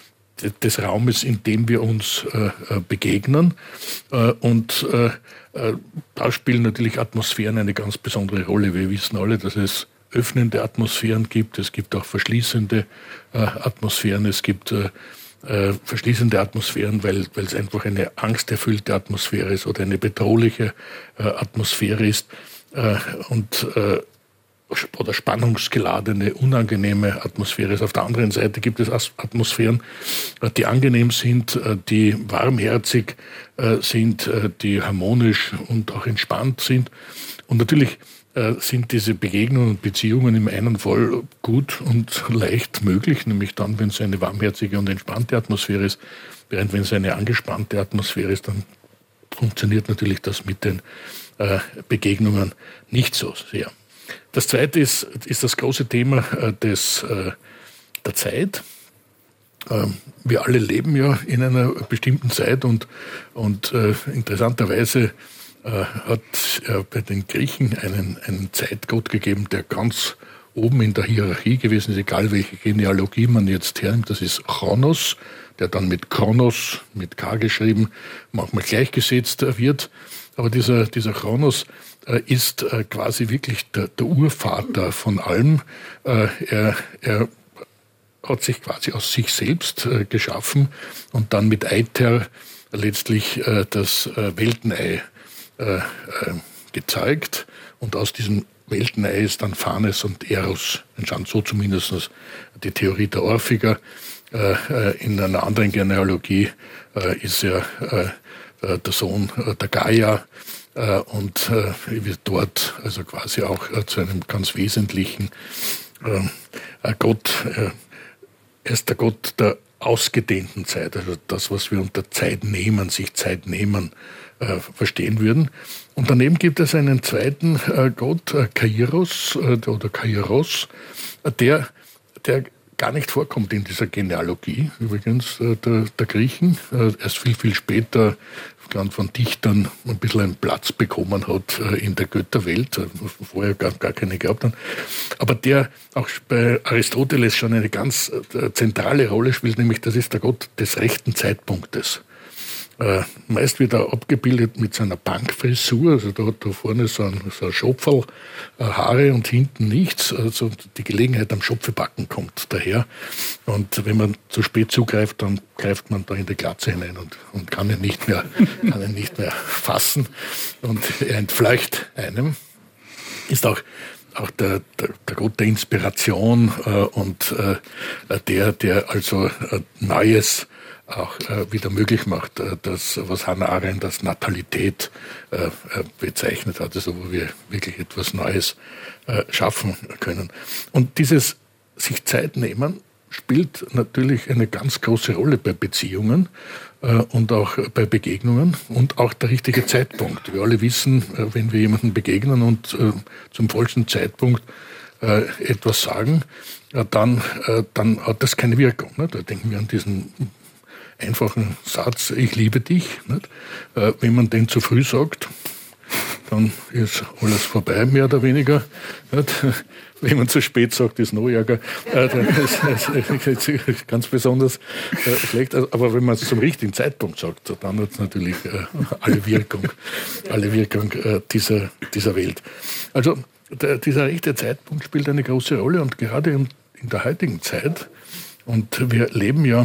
des Raumes, in dem wir uns äh, begegnen. Äh, und äh, äh, da spielen natürlich Atmosphären eine ganz besondere Rolle. Wir wissen alle, dass es öffnende Atmosphären gibt, es gibt auch verschließende äh, Atmosphären, es gibt äh, äh, verschließende Atmosphären, weil, weil es einfach eine angsterfüllte Atmosphäre ist oder eine bedrohliche äh, Atmosphäre ist äh, und äh, oder spannungsgeladene, unangenehme Atmosphäre ist. Auf der anderen Seite gibt es Atmosphären, die angenehm sind, die warmherzig sind, die harmonisch und auch entspannt sind. Und natürlich sind diese Begegnungen und Beziehungen im einen Fall gut und leicht möglich, nämlich dann, wenn es eine warmherzige und entspannte Atmosphäre ist, während wenn es eine angespannte Atmosphäre ist, dann funktioniert natürlich das mit den Begegnungen nicht so sehr. Das Zweite ist, ist das große Thema äh, des, äh, der Zeit. Ähm, wir alle leben ja in einer bestimmten Zeit und, und äh, interessanterweise äh, hat äh, bei den Griechen einen, einen Zeitgott gegeben, der ganz oben in der Hierarchie gewesen ist, egal welche Genealogie man jetzt hernimmt. Das ist Chronos, der dann mit Kronos, mit K geschrieben, manchmal gleichgesetzt wird. Aber dieser, dieser Chronos äh, ist äh, quasi wirklich der, der Urvater von allem. Äh, er, er hat sich quasi aus sich selbst äh, geschaffen und dann mit Aether letztlich äh, das äh, Weltenei äh, äh, gezeigt. Und aus diesem Weltenei ist dann Phanes und Eros entstanden, so zumindest die Theorie der Orphiker. Äh, äh, in einer anderen Genealogie äh, ist er äh, der Sohn der Gaia äh, und äh, wird dort also quasi auch äh, zu einem ganz wesentlichen äh, Gott, äh, er ist der Gott der ausgedehnten Zeit, also das, was wir unter Zeit nehmen, sich Zeit nehmen, äh, verstehen würden. Und daneben gibt es einen zweiten äh, Gott, äh, Kairos äh, oder Kairos, äh, der, der gar nicht vorkommt in dieser Genealogie, übrigens äh, der, der Griechen, äh, erst viel, viel später von Dichtern ein bisschen einen Platz bekommen hat äh, in der Götterwelt, äh, vorher gar, gar keine gehabt haben, aber der auch bei Aristoteles schon eine ganz äh, zentrale Rolle spielt, nämlich das ist der Gott des rechten Zeitpunktes. Äh, meist wird er abgebildet mit seiner Punkfrisur, also da hat da vorne so ein, so ein Schopferl, äh, Haare und hinten nichts. Also die Gelegenheit am Schopfebacken kommt daher. Und wenn man zu spät zugreift, dann greift man da in die Glatze hinein und, und kann ihn nicht mehr, kann ihn nicht mehr fassen. Und er entfleucht einem. Ist auch auch der, der, der Gott der Inspiration äh, und äh, der, der also äh, Neues auch äh, wieder möglich macht, äh, das, was Hannah Arendt als Natalität äh, bezeichnet hat, also wo wir wirklich etwas Neues äh, schaffen können. Und dieses sich Zeit nehmen spielt natürlich eine ganz große Rolle bei Beziehungen äh, und auch bei Begegnungen und auch der richtige Zeitpunkt. Wir alle wissen, äh, wenn wir jemandem begegnen und äh, zum falschen Zeitpunkt äh, etwas sagen, äh, dann, äh, dann hat das keine Wirkung. Ne? Da denken wir an diesen einfachen Satz, ich liebe dich. Nicht? Äh, wenn man den zu früh sagt, dann ist alles vorbei, mehr oder weniger. Wenn man zu spät sagt, ist noch ärger. Das ist ganz besonders schlecht. Aber wenn man es zum richtigen Zeitpunkt sagt, dann hat es natürlich alle Wirkung, alle Wirkung dieser, dieser Welt. Also der, dieser rechte Zeitpunkt spielt eine große Rolle und gerade in, in der heutigen Zeit, und wir leben ja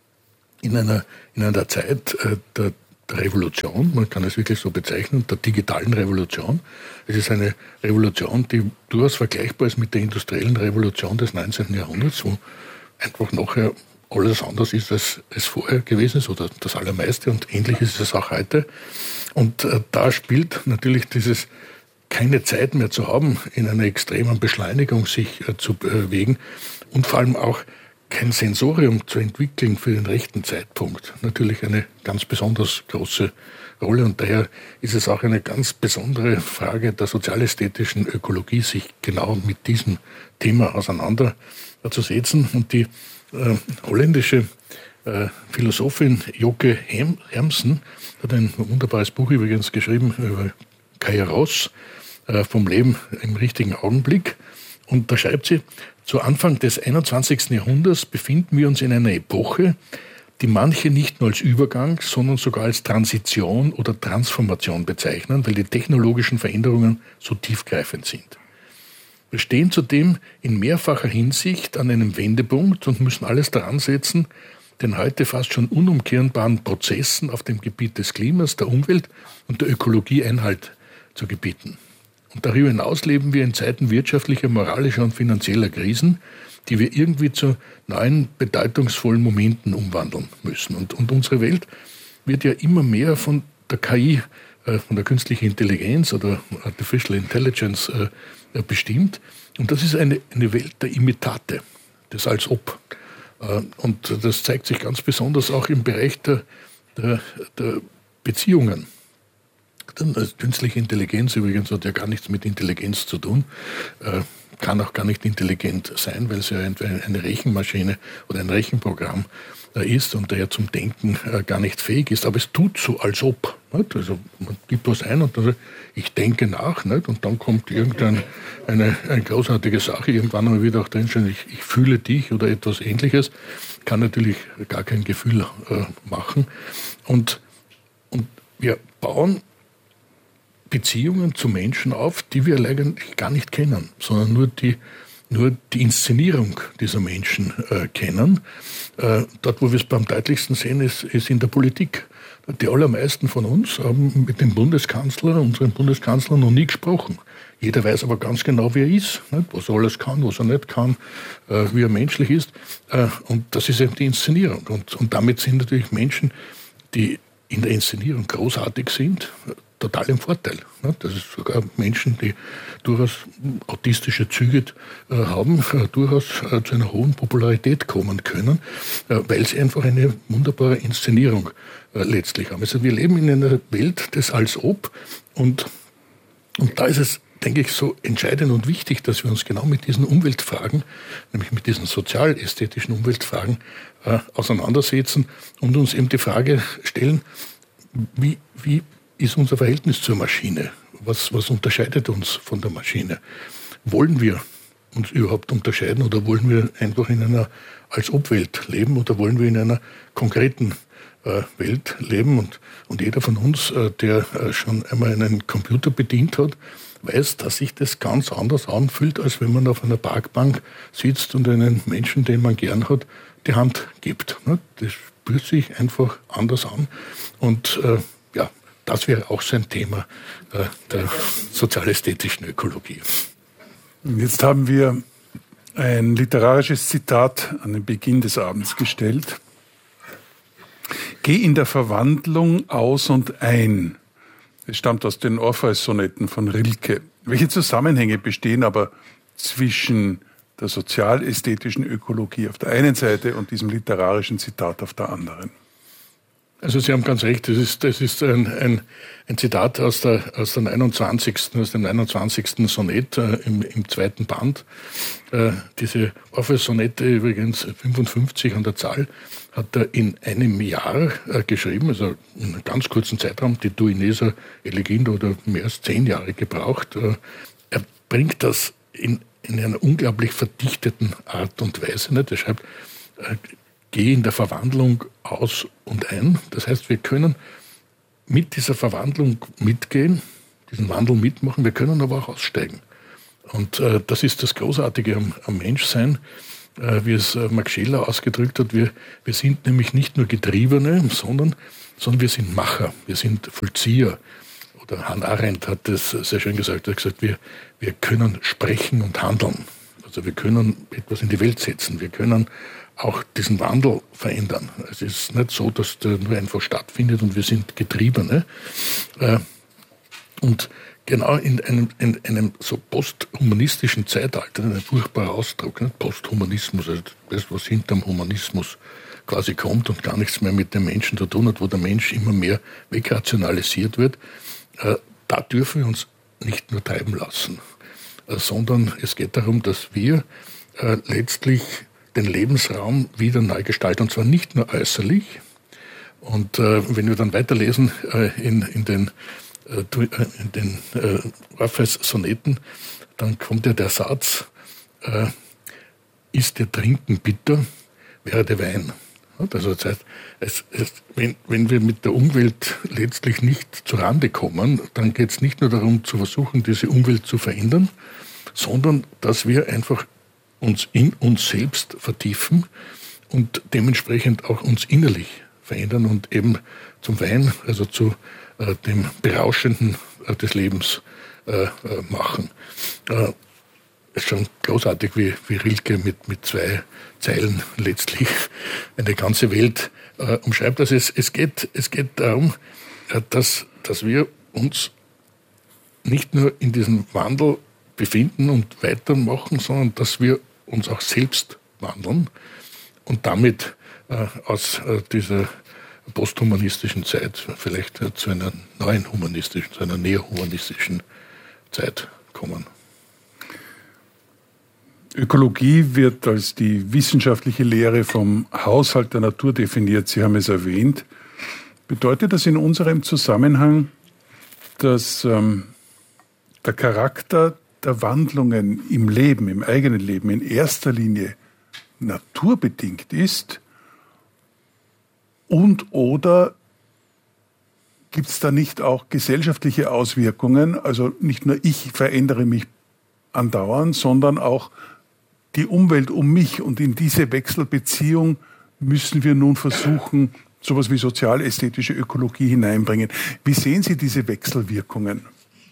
in einer, in einer Zeit der der Revolution, man kann es wirklich so bezeichnen, der digitalen Revolution. Es ist eine Revolution, die durchaus vergleichbar ist mit der industriellen Revolution des neunzehnten Jahrhunderts, wo einfach nachher alles anders ist, als es vorher gewesen ist, oder das Allermeiste, und ähnlich ist es auch heute. Und äh, da spielt natürlich dieses keine Zeit mehr zu haben, in einer extremen Beschleunigung sich äh, zu bewegen und vor allem auch kein Sensorium zu entwickeln für den rechten Zeitpunkt. Natürlich eine ganz besonders große Rolle, und daher ist es auch eine ganz besondere Frage der sozialästhetischen Ökologie, sich genau mit diesem Thema auseinanderzusetzen. Und die äh, holländische äh, Philosophin Joke Hermsen hat ein wunderbares Buch übrigens geschrieben über Kairos, äh, vom Leben im richtigen Augenblick. Und da schreibt sie: Zu Anfang des einundzwanzigsten Jahrhunderts befinden wir uns in einer Epoche, die manche nicht nur als Übergang, sondern sogar als Transition oder Transformation bezeichnen, weil die technologischen Veränderungen so tiefgreifend sind. Wir stehen zudem in mehrfacher Hinsicht an einem Wendepunkt und müssen alles daran setzen, den heute fast schon unumkehrbaren Prozessen auf dem Gebiet des Klimas, der Umwelt und der Ökologie Einhalt zu gebieten. Und darüber hinaus leben wir in Zeiten wirtschaftlicher, moralischer und finanzieller Krisen, die wir irgendwie zu neuen, bedeutungsvollen Momenten umwandeln müssen. Und, und unsere Welt wird ja immer mehr von der K I, äh, von der künstlichen Intelligenz oder Artificial Intelligence äh, bestimmt. Und das ist eine, eine Welt der Imitate, des Als-Ob. Äh, und das zeigt sich ganz besonders auch im Bereich der, der, der Beziehungen. Also künstliche Intelligenz übrigens hat ja gar nichts mit Intelligenz zu tun, äh, kann auch gar nicht intelligent sein, weil es ja eine Rechenmaschine oder ein Rechenprogramm äh, ist und daher zum Denken äh, gar nicht fähig ist. Aber es tut so, als ob. Nicht? Also man gibt was ein und dann sagt, ich denke nach, nicht? Und dann kommt irgendeine eine, eine großartige Sache, irgendwann einmal wieder auch drinstehen, ich, ich fühle dich oder etwas Ähnliches, kann natürlich gar kein Gefühl äh, machen. Und, und wir bauen Beziehungen zu Menschen auf, die wir eigentlich gar nicht kennen, sondern nur die, nur die Inszenierung dieser Menschen äh, kennen. Äh, dort, wo wir es beim deutlichsten sehen, ist, ist in der Politik. Die allermeisten von uns haben mit dem Bundeskanzler, unserem Bundeskanzler, noch nie gesprochen. Jeder weiß aber ganz genau, wie er ist, nicht? Was er alles kann, was er nicht kann, äh, wie er menschlich ist. Äh, und das ist eben die Inszenierung. Und, und damit sind natürlich Menschen, die in der Inszenierung großartig sind, total im Vorteil. Das ist sogar Menschen, die durchaus autistische Züge äh, haben, äh, durchaus äh, zu einer hohen Popularität kommen können, äh, weil sie einfach eine wunderbare Inszenierung äh, letztlich haben. Also wir leben in einer Welt des Als-Ob, und, und da ist es, denke ich, so entscheidend und wichtig, dass wir uns genau mit diesen Umweltfragen, nämlich mit diesen sozial-ästhetischen Umweltfragen äh, auseinandersetzen und uns eben die Frage stellen, wie, wie ist unser Verhältnis zur Maschine? Was, was unterscheidet uns von der Maschine? Wollen wir uns überhaupt unterscheiden oder wollen wir einfach in einer Als-Ob-Welt leben oder wollen wir in einer konkreten äh, Welt leben? Und, und jeder von uns, äh, der äh, schon einmal einen Computer bedient hat, weiß, dass sich das ganz anders anfühlt, als wenn man auf einer Parkbank sitzt und einen Menschen, den man gern hat, die Hand gibt. Das spürt sich einfach anders an. Und äh, ja, das wäre auch so ein Thema äh, der sozialästhetischen Ökologie. Jetzt haben wir ein literarisches Zitat an den Beginn des Abends gestellt. Geh in der Verwandlung aus und ein. Es stammt aus den Orpheus-Sonetten von Rilke. Welche Zusammenhänge bestehen aber zwischen der sozialästhetischen Ökologie auf der einen Seite und diesem literarischen Zitat auf der anderen? Also Sie haben ganz recht, das ist, das ist ein, ein, ein Zitat aus, der, aus, der neunundzwanzigsten, aus dem neunundzwanzigsten Sonett äh, im, im zweiten Band. Äh, diese Orpheus-Sonette, übrigens fünfundfünfzig an der Zahl, hat er in einem Jahr äh, geschrieben, also in einem ganz kurzen Zeitraum, die Duineser Eleginde, oder mehr als zehn Jahre gebraucht. Äh, er bringt das in, in einer unglaublich verdichteten Art und Weise. Nicht? Er schreibt, äh, geh in der Verwandlung aus und ein. Das heißt, wir können mit dieser Verwandlung mitgehen, diesen Wandel mitmachen, wir können aber auch aussteigen. Und äh, das ist das Großartige am, am Menschsein, äh, wie es äh, Max Scheler ausgedrückt hat. Wir, wir sind nämlich nicht nur Getriebene, sondern, sondern wir sind Macher, wir sind Vollzieher. Oder Hannah Arendt hat das sehr schön gesagt, er hat gesagt, wir, wir können sprechen und handeln. Also wir können etwas in die Welt setzen, wir können auch diesen Wandel verändern. Es ist nicht so, dass der nur einfach stattfindet und wir sind Getriebene. Und genau in einem, in einem so posthumanistischen Zeitalter, ein furchtbarer Ausdruck, nicht? Posthumanismus, also das, was hinterm Humanismus quasi kommt und gar nichts mehr mit dem Menschen zu tun hat, wo der Mensch immer mehr wegrationalisiert wird, da dürfen wir uns nicht nur treiben lassen, sondern es geht darum, dass wir letztlich den Lebensraum wieder neu gestalten, und zwar nicht nur äußerlich. Und äh, wenn wir dann weiterlesen äh, in, in den, äh, in den äh, Orpheus-Sonetten, dann kommt ja der Satz, äh, ist der Trinken bitter, wäre der Wein. Also das heißt, es, es, wenn, wenn wir mit der Umwelt letztlich nicht zurande kommen, dann geht es nicht nur darum, zu versuchen, diese Umwelt zu verändern, sondern dass wir einfach uns in uns selbst vertiefen und dementsprechend auch uns innerlich verändern und eben zum Wein, also zu äh, dem Berauschenden äh, des Lebens äh, äh, machen. Äh, ist schon großartig, wie, wie Rilke mit, mit zwei Zeilen letztlich eine ganze Welt äh, umschreibt. Also es, es, geht, es geht darum, äh, dass, dass wir uns nicht nur in diesem Wandel befinden und weitermachen, sondern dass wir uns auch selbst wandeln und damit äh, aus äh, dieser posthumanistischen Zeit vielleicht äh, zu einer neuen humanistischen, zu einer neohumanistischen Zeit kommen. Ökologie wird als die wissenschaftliche Lehre vom Haushalt der Natur definiert. Sie haben es erwähnt. Bedeutet das in unserem Zusammenhang, dass ähm, der Charakter der Wandlungen im Leben, im eigenen Leben in erster Linie naturbedingt ist? Und oder gibt es da nicht auch gesellschaftliche Auswirkungen? Also nicht nur ich verändere mich andauernd, sondern auch die Umwelt um mich. Und in diese Wechselbeziehung müssen wir nun versuchen, sowas wie sozial-ästhetische Ökologie hineinbringen. Wie sehen Sie diese Wechselwirkungen?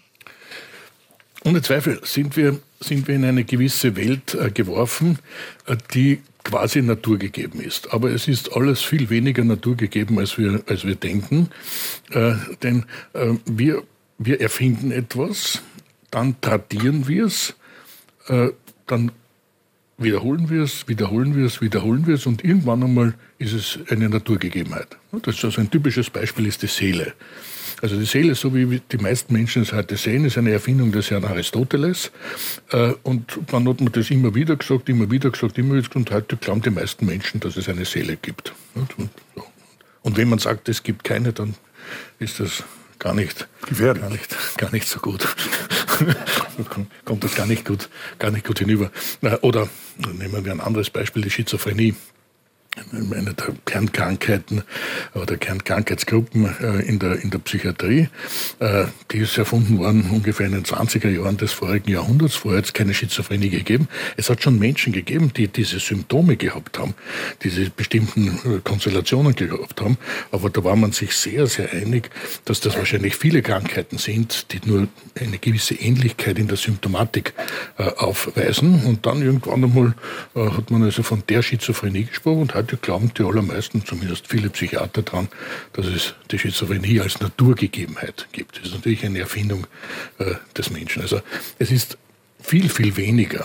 Ohne Zweifel sind wir, sind wir in eine gewisse Welt äh, geworfen, äh, die quasi naturgegeben ist. Aber es ist alles viel weniger naturgegeben, als wir, als wir denken. Äh, denn äh, wir, wir erfinden etwas, dann tradieren wir es, äh, dann wiederholen wir es, wiederholen wir es, wiederholen wir es und irgendwann einmal ist es eine Naturgegebenheit. Das ist also ein typisches Beispiel ist die Seele. Also die Seele, so wie die meisten Menschen es heute sehen, ist eine Erfindung des Herrn Aristoteles. Und dann hat man das immer wieder gesagt, immer wieder gesagt, immer wieder gesagt. Und heute glauben die meisten Menschen, dass es eine Seele gibt. Und wenn man sagt, es gibt keine, dann ist das gar nicht, gar nicht, gar nicht so gut. Kommt das gar nicht gut, gar nicht gut hinüber. Oder nehmen wir ein anderes Beispiel, die Schizophrenie. Eine der Kernkrankheiten oder Kernkrankheitsgruppen in der, in der Psychiatrie. Die ist erfunden worden ungefähr in den zwanziger Jahren des vorigen Jahrhunderts. Vorher hat es keine Schizophrenie gegeben. Es hat schon Menschen gegeben, die diese Symptome gehabt haben, diese bestimmten Konstellationen gehabt haben. Aber da war man sich sehr, sehr einig, dass das wahrscheinlich viele Krankheiten sind, die nur eine gewisse Ähnlichkeit in der Symptomatik aufweisen. Und dann irgendwann einmal hat man also von der Schizophrenie gesprochen und heute glauben die allermeisten, zumindest viele Psychiater daran, dass es die Schizophrenie als Naturgegebenheit gibt. Das ist natürlich eine Erfindung äh, des Menschen. Also es ist viel, viel weniger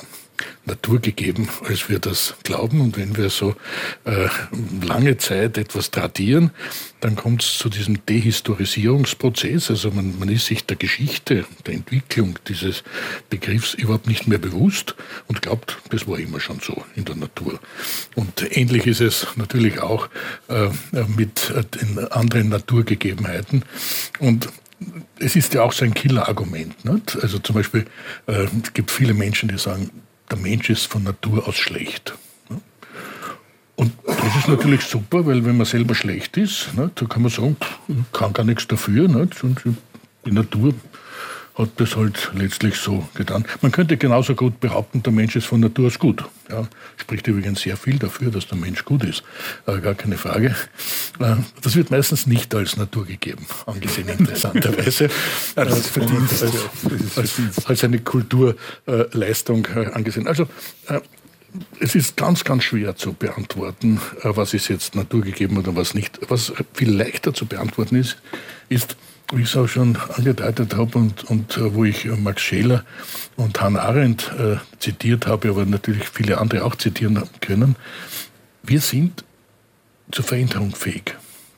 naturgegeben, als wir das glauben. Und wenn wir so äh, lange Zeit etwas tradieren, dann kommt es zu diesem Dehistorisierungsprozess. Also man, man ist sich der Geschichte, der Entwicklung dieses Begriffs überhaupt nicht mehr bewusst und glaubt, das war immer schon so in der Natur. Und ähnlich ist es natürlich auch äh, mit den anderen Naturgegebenheiten. Und es ist ja auch so ein Killerargument. Nicht? Also zum Beispiel, äh, es gibt viele Menschen, die sagen, der Mensch ist von Natur aus schlecht. Und das ist natürlich super, weil wenn man selber schlecht ist, da kann man sagen, ich kann gar nichts dafür. Und die Natur hat das halt letztlich so getan. Man könnte genauso gut behaupten, der Mensch ist von Natur aus gut. Ja, spricht übrigens sehr viel dafür, dass der Mensch gut ist. Äh, gar keine Frage. Äh, das wird meistens nicht als naturgegeben angesehen, interessanterweise. Ja, das ist verdient, als, als, als, als eine Kulturleistung äh, angesehen. Also äh, es ist ganz, ganz schwer zu beantworten, äh, was ist jetzt naturgegeben oder was nicht. Was viel leichter zu beantworten ist, ist, wie ich es auch schon angedeutet habe und, und äh, wo ich äh, Max Scheler und Hannah Arendt äh, zitiert habe, aber natürlich viele andere auch zitieren können, wir sind zur Veränderung fähig.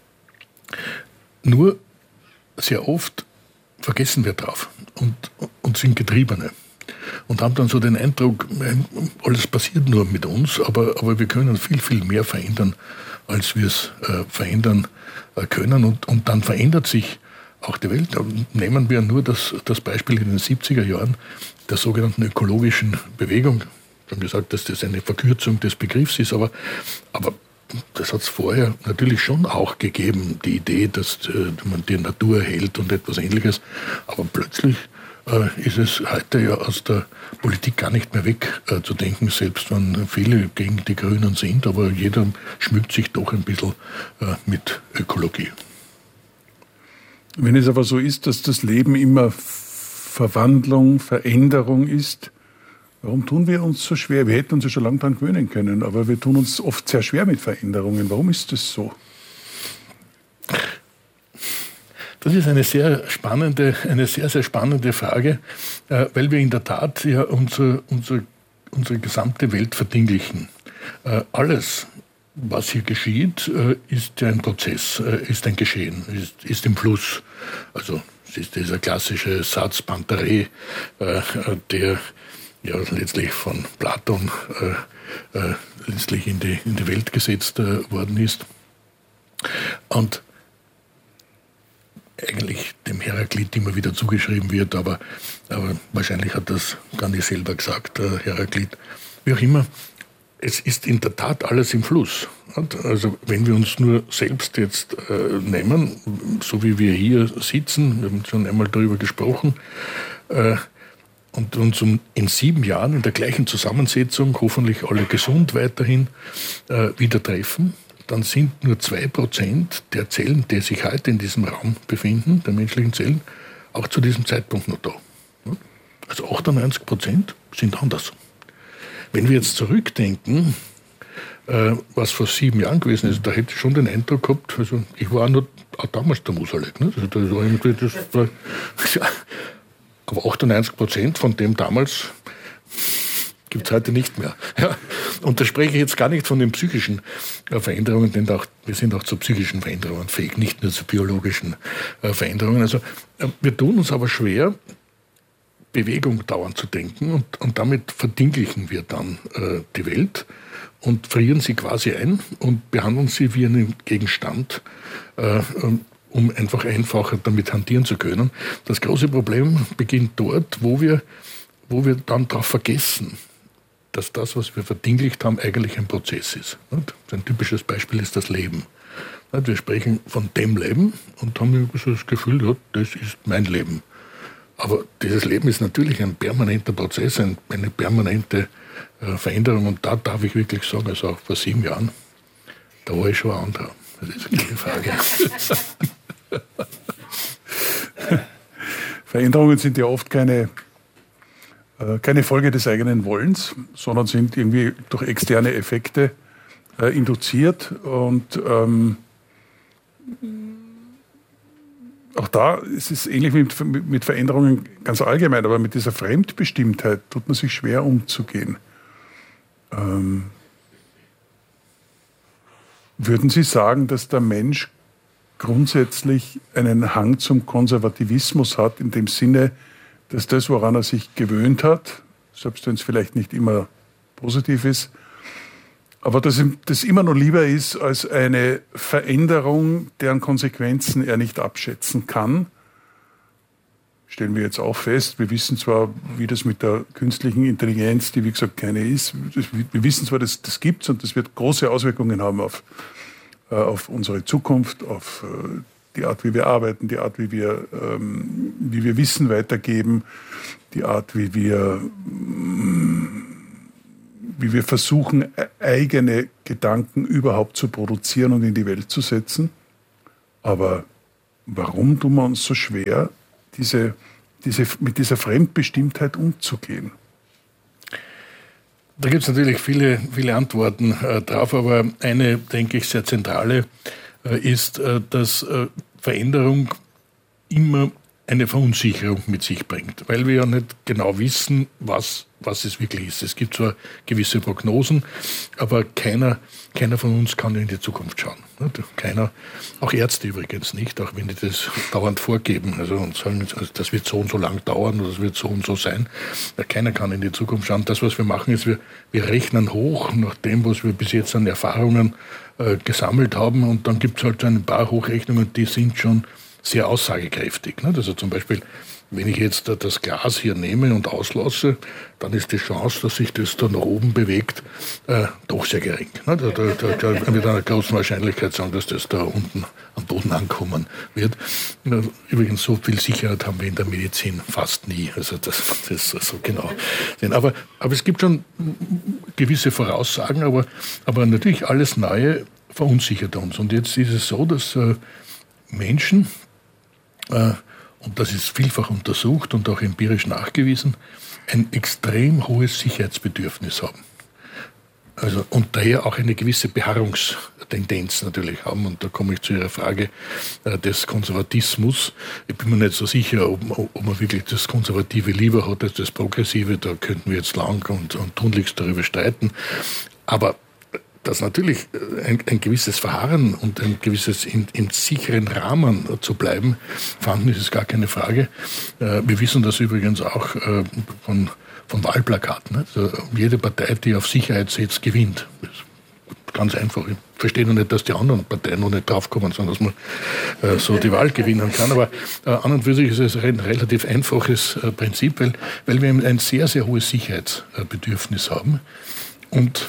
Nur sehr oft vergessen wir drauf und, und sind Getriebene und haben dann so den Eindruck, alles passiert nur mit uns, aber, aber wir können viel, viel mehr verändern, als wir es äh, verändern äh, können und, und dann verändert sich auch die Welt. Nehmen wir nur das, das Beispiel in den siebziger Jahren der sogenannten ökologischen Bewegung. Ich habe gesagt, dass das eine Verkürzung des Begriffs ist, aber, aber das hat es vorher natürlich schon auch gegeben, die Idee, dass äh, man die Natur hält und etwas Ähnliches. Aber plötzlich äh, ist es heute ja aus der Politik gar nicht mehr wegzudenken, äh, selbst wenn viele gegen die Grünen sind, aber jeder schmückt sich doch ein bisschen äh, mit Ökologie. Wenn es aber so ist, dass das Leben immer Verwandlung, Veränderung ist, warum tun wir uns so schwer? Wir hätten uns ja schon lange daran gewöhnen können, aber wir tun uns oft sehr schwer mit Veränderungen. Warum ist das so? Das ist eine sehr spannende, eine sehr, sehr spannende Frage, weil wir in der Tat ja unsere, unsere, unsere gesamte Welt verdinglichen. Alles, was hier geschieht, ist ja ein Prozess, ist ein Geschehen, ist, ist im Fluss. Also es ist dieser klassische Satz Pantare, der ja letztlich von Platon letztlich in die, in die Welt gesetzt worden ist. Und eigentlich dem Heraklit immer wieder zugeschrieben wird, aber, aber wahrscheinlich hat das gar nicht selber gesagt, Heraklit. Wie auch immer, es ist in der Tat alles im Fluss. Also wenn wir uns nur selbst jetzt äh, nehmen, so wie wir hier sitzen, wir haben schon einmal darüber gesprochen, äh, und uns um, in sieben Jahren in der gleichen Zusammensetzung, hoffentlich alle gesund weiterhin, äh, wieder treffen, dann sind nur zwei Prozent der Zellen, die sich heute in diesem Raum befinden, der menschlichen Zellen, auch zu diesem Zeitpunkt noch da. Also achtundneunzig Prozent sind anders. Wenn wir jetzt zurückdenken, äh, was vor sieben Jahren gewesen ist, da hätte ich schon den Eindruck gehabt, also ich war auch, noch, auch damals der Musalek. Ne? Also das war irgendwie das war, ja, aber achtundneunzig Prozent von dem damals gibt es heute nicht mehr. Ja. Und da spreche ich jetzt gar nicht von den psychischen äh, Veränderungen, denn auch, wir sind auch zu psychischen Veränderungen fähig, nicht nur zu biologischen äh, Veränderungen. Also äh, wir tun uns aber schwer, Bewegung dauernd zu denken und, und damit verdinglichen wir dann äh, die Welt und frieren sie quasi ein und behandeln sie wie einen Gegenstand, äh, um einfach einfacher damit hantieren zu können. Das große Problem beginnt dort, wo wir, wo wir dann darauf vergessen, dass das, was wir verdinglicht haben, eigentlich ein Prozess ist. Ein typisches Beispiel ist das Leben. Wir sprechen von dem Leben und haben so das Gefühl, ja, das ist mein Leben. Aber dieses Leben ist natürlich ein permanenter Prozess, ein, eine permanente äh, Veränderung. Und da darf ich wirklich sagen, also auch vor sieben Jahren, da war ich schon ein anderer. Das ist keine Frage. Veränderungen sind ja oft keine, äh, keine Folge des eigenen Wollens, sondern sind irgendwie durch externe Effekte äh, induziert. Und ähm, auch da ist es ähnlich wie mit, mit Veränderungen ganz allgemein, aber mit dieser Fremdbestimmtheit tut man sich schwer umzugehen. Ähm, würden Sie sagen, dass der Mensch grundsätzlich einen Hang zum Konservativismus hat, in dem Sinne, dass das, woran er sich gewöhnt hat, selbst wenn es vielleicht nicht immer positiv ist, aber dass ihm das immer noch lieber ist als eine Veränderung, deren Konsequenzen er nicht abschätzen kann? Stellen wir jetzt auch fest, wir wissen zwar, wie das mit der künstlichen Intelligenz, die wie gesagt keine ist, wir wissen zwar, dass das gibt es und das wird große Auswirkungen haben auf, äh, auf unsere Zukunft, auf äh, die Art, wie wir arbeiten, die Art, wie wir, ähm, wie wir Wissen weitergeben, die Art, wie wir, wie wir versuchen, eigene Gedanken überhaupt zu produzieren und in die Welt zu setzen. Aber warum tun wir uns so schwer, diese, diese, mit dieser Fremdbestimmtheit umzugehen? Da gibt es natürlich viele, viele Antworten äh, drauf, aber eine, denke ich, sehr zentrale äh, ist, äh, dass äh, Veränderung immer eine Verunsicherung mit sich bringt, weil wir ja nicht genau wissen, was, was es wirklich ist. Es gibt zwar gewisse Prognosen, aber keiner, keiner von uns kann in die Zukunft schauen. Keiner, auch Ärzte übrigens nicht, auch wenn die das dauernd vorgeben also und sagen, das wird so und so lang dauern oder das wird so und so sein. Keiner kann in die Zukunft schauen. Das, was wir machen, ist, wir, wir rechnen hoch nach dem, was wir bis jetzt an Erfahrungen äh, gesammelt haben, und dann gibt es halt so ein paar Hochrechnungen, die sind schon sehr aussagekräftig. Also zum Beispiel, wenn ich jetzt das Glas hier nehme und auslasse, dann ist die Chance, dass sich das da nach oben bewegt, äh, doch sehr gering. Da, da, da, da mit einer großen Wahrscheinlichkeit sagen, dass das da unten am Boden ankommen wird. Übrigens, so viel Sicherheit haben wir in der Medizin fast nie. Also das, das so genau. Aber, aber es gibt schon gewisse Voraussagen, aber, aber natürlich alles Neue verunsichert uns. Und jetzt ist es so, dass äh, Menschen, äh, und das ist vielfach untersucht und auch empirisch nachgewiesen, ein extrem hohes Sicherheitsbedürfnis haben. Also, und daher auch eine gewisse Beharrungstendenz natürlich haben. Und da komme ich zu Ihrer Frage äh, des Konservatismus. Ich bin mir nicht so sicher, ob, ob man wirklich das Konservative lieber hat als das Progressive. Da könnten wir jetzt lang und, und tunlichst darüber streiten. Aber dass natürlich ein, ein gewisses Verharren und ein gewisses in, in sicheren Rahmen zu bleiben vorhanden ist, ist gar keine Frage. Äh, wir wissen das übrigens auch äh, von, von Wahlplakaten. Ne? Also jede Partei, die auf Sicherheit setzt, gewinnt. Das ist ganz einfach. Ich verstehe noch nicht, dass die anderen Parteien noch nicht draufkommen, sondern dass man äh, so die Wahl gewinnen kann. Aber äh, an und für sich ist es ein relativ einfaches äh, Prinzip, weil, weil wir ein sehr, sehr hohes Sicherheitsbedürfnis haben. Und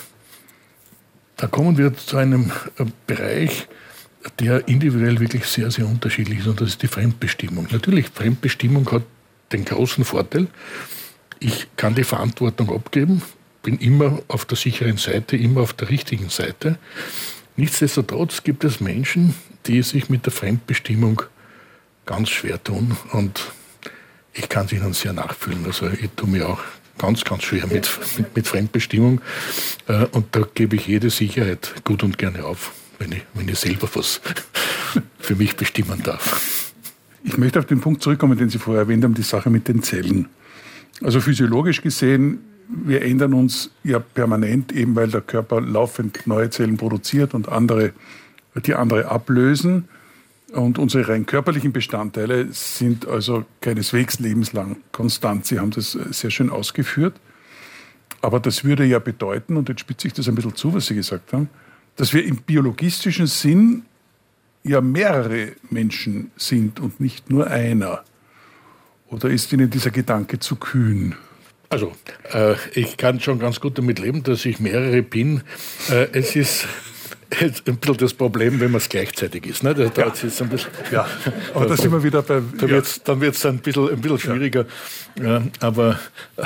da kommen wir zu einem Bereich, der individuell wirklich sehr, sehr unterschiedlich ist, und das ist die Fremdbestimmung. Natürlich, Fremdbestimmung hat den großen Vorteil, ich kann die Verantwortung abgeben, bin immer auf der sicheren Seite, immer auf der richtigen Seite. Nichtsdestotrotz gibt es Menschen, die sich mit der Fremdbestimmung ganz schwer tun, und ich kann es ihnen sehr nachfühlen. Also ich tue mir auch ganz, ganz schwer mit, mit, mit Fremdbestimmung. Äh, und da gebe ich jede Sicherheit gut und gerne auf, wenn ich, wenn ich selber was für mich bestimmen darf. Ich möchte auf den Punkt zurückkommen, den Sie vorher erwähnt haben, die Sache mit den Zellen. Also physiologisch gesehen, wir ändern uns ja permanent, eben weil der Körper laufend neue Zellen produziert und andere, die andere ablösen. Und unsere rein körperlichen Bestandteile sind also keineswegs lebenslang konstant. Sie haben das sehr schön ausgeführt. Aber das würde ja bedeuten, und jetzt spitze ich das ein bisschen zu, was Sie gesagt haben, dass wir im biologistischen Sinn ja mehrere Menschen sind und nicht nur einer. Oder ist Ihnen dieser Gedanke zu kühn? Also, äh, ich kann schon ganz gut damit leben, dass ich mehrere bin. Äh, es ist ein bisschen das Problem, wenn man es gleichzeitig ist. Ne? Da, ja. Ist ein bisschen, ja, aber da sind wir wieder bei... Da wird's, dann wird es ein bisschen, ein bisschen schwieriger. Ja. Ja, aber,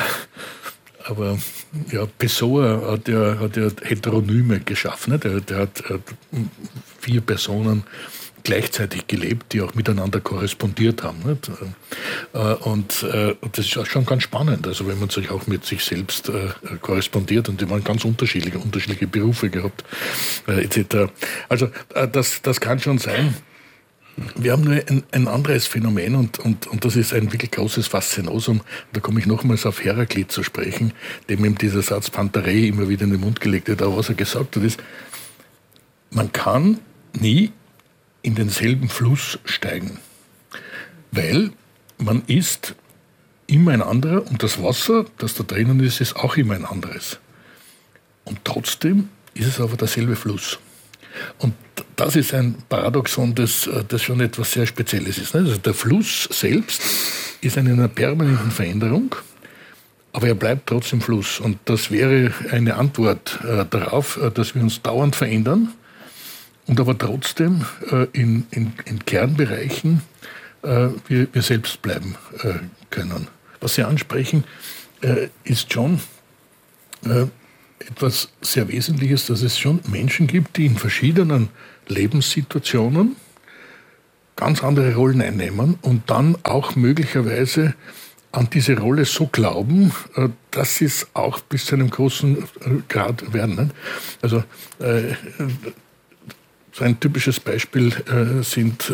aber ja, Pessoa hat ja, hat ja Heteronyme geschaffen. Ne? Der, der hat vier Personen gleichzeitig gelebt, die auch miteinander korrespondiert haben. Nicht? Und das ist schon ganz spannend, also wenn man sich auch mit sich selbst korrespondiert, und die waren ganz unterschiedliche, unterschiedliche Berufe gehabt, et cetera. Also das, das kann schon sein. Wir haben nur ein, ein anderes Phänomen und, und, und das ist ein wirklich großes Faszinosum. Da komme ich nochmals auf Heraklit zu sprechen, dem ihm dieser Satz Pantarei immer wieder in den Mund gelegt wird. Aber was er gesagt hat, ist, man kann nie in denselben Fluss steigen, weil man ist immer ein anderer und das Wasser, das da drinnen ist, ist auch immer ein anderes. Und trotzdem ist es aber derselbe Fluss. Und das ist ein Paradoxon, das, das schon etwas sehr Spezielles ist. Also der Fluss selbst ist in einer permanenten Veränderung, aber er bleibt trotzdem Fluss. Und das wäre eine Antwort äh, darauf, äh, dass wir uns dauernd verändern und aber trotzdem äh, in, in, in Kernbereichen äh, wir, wir selbst bleiben äh, können. Was Sie ansprechen, äh, ist schon äh, etwas sehr Wesentliches, dass es schon Menschen gibt, die in verschiedenen Lebenssituationen ganz andere Rollen einnehmen und dann auch möglicherweise an diese Rolle so glauben, dass sie es auch bis zu einem großen Grad werden. Also so ein typisches Beispiel sind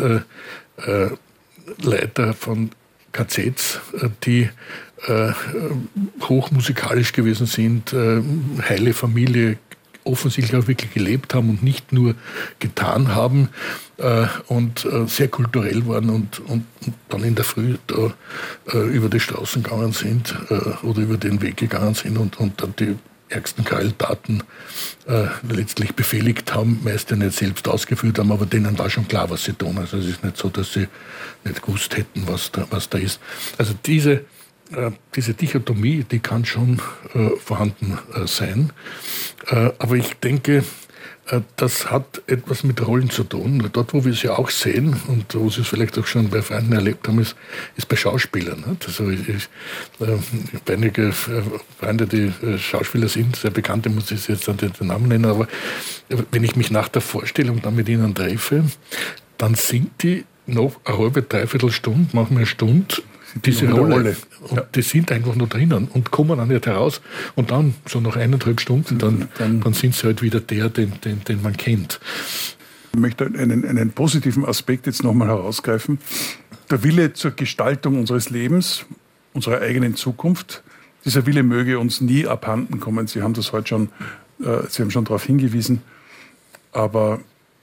Leiter von K Zs, die äh, hochmusikalisch gewesen sind, äh, heile Familie, offensichtlich auch wirklich gelebt haben und nicht nur getan haben äh, und äh, sehr kulturell waren und, und, und dann in der Früh da äh, über die Straßen gegangen sind äh, oder über den Weg gegangen sind und, und dann die ärgsten Gräueltaten äh, letztlich befehligt haben, meist ja nicht selbst ausgeführt haben, aber denen war schon klar, was sie tun. Also es ist nicht so, dass sie nicht gewusst hätten, was da, was da ist. Also diese, äh, diese Dichotomie, die kann schon äh, vorhanden äh, sein. Äh, aber ich denke, äh, das hat etwas mit Rollen zu tun. Dort, wo wir es ja auch sehen und wo Sie es vielleicht auch schon bei Freunden erlebt haben, ist, ist bei Schauspielern. Nicht? Also ich, ich, äh, ich habe einige Freunde, die äh, Schauspieler sind, sehr bekannte, muss ich jetzt dann den Namen nennen, aber wenn ich mich nach der Vorstellung dann mit ihnen treffe, dann sind die noch eine halbe, dreiviertel Stunde, manchmal eine Stunde, diese Rolle. Rolle. Und ja. Die sind einfach nur drinnen und kommen auch nicht heraus. Und dann, so nach eineinhalb Stunden, dann, dann, dann sind sie halt wieder der, den, den, den man kennt. Ich möchte einen, einen positiven Aspekt jetzt nochmal herausgreifen. Der Wille zur Gestaltung unseres Lebens, unserer eigenen Zukunft, dieser Wille möge uns nie abhanden kommen. Sie haben das heute schon, äh, Sie haben schon darauf hingewiesen. Aber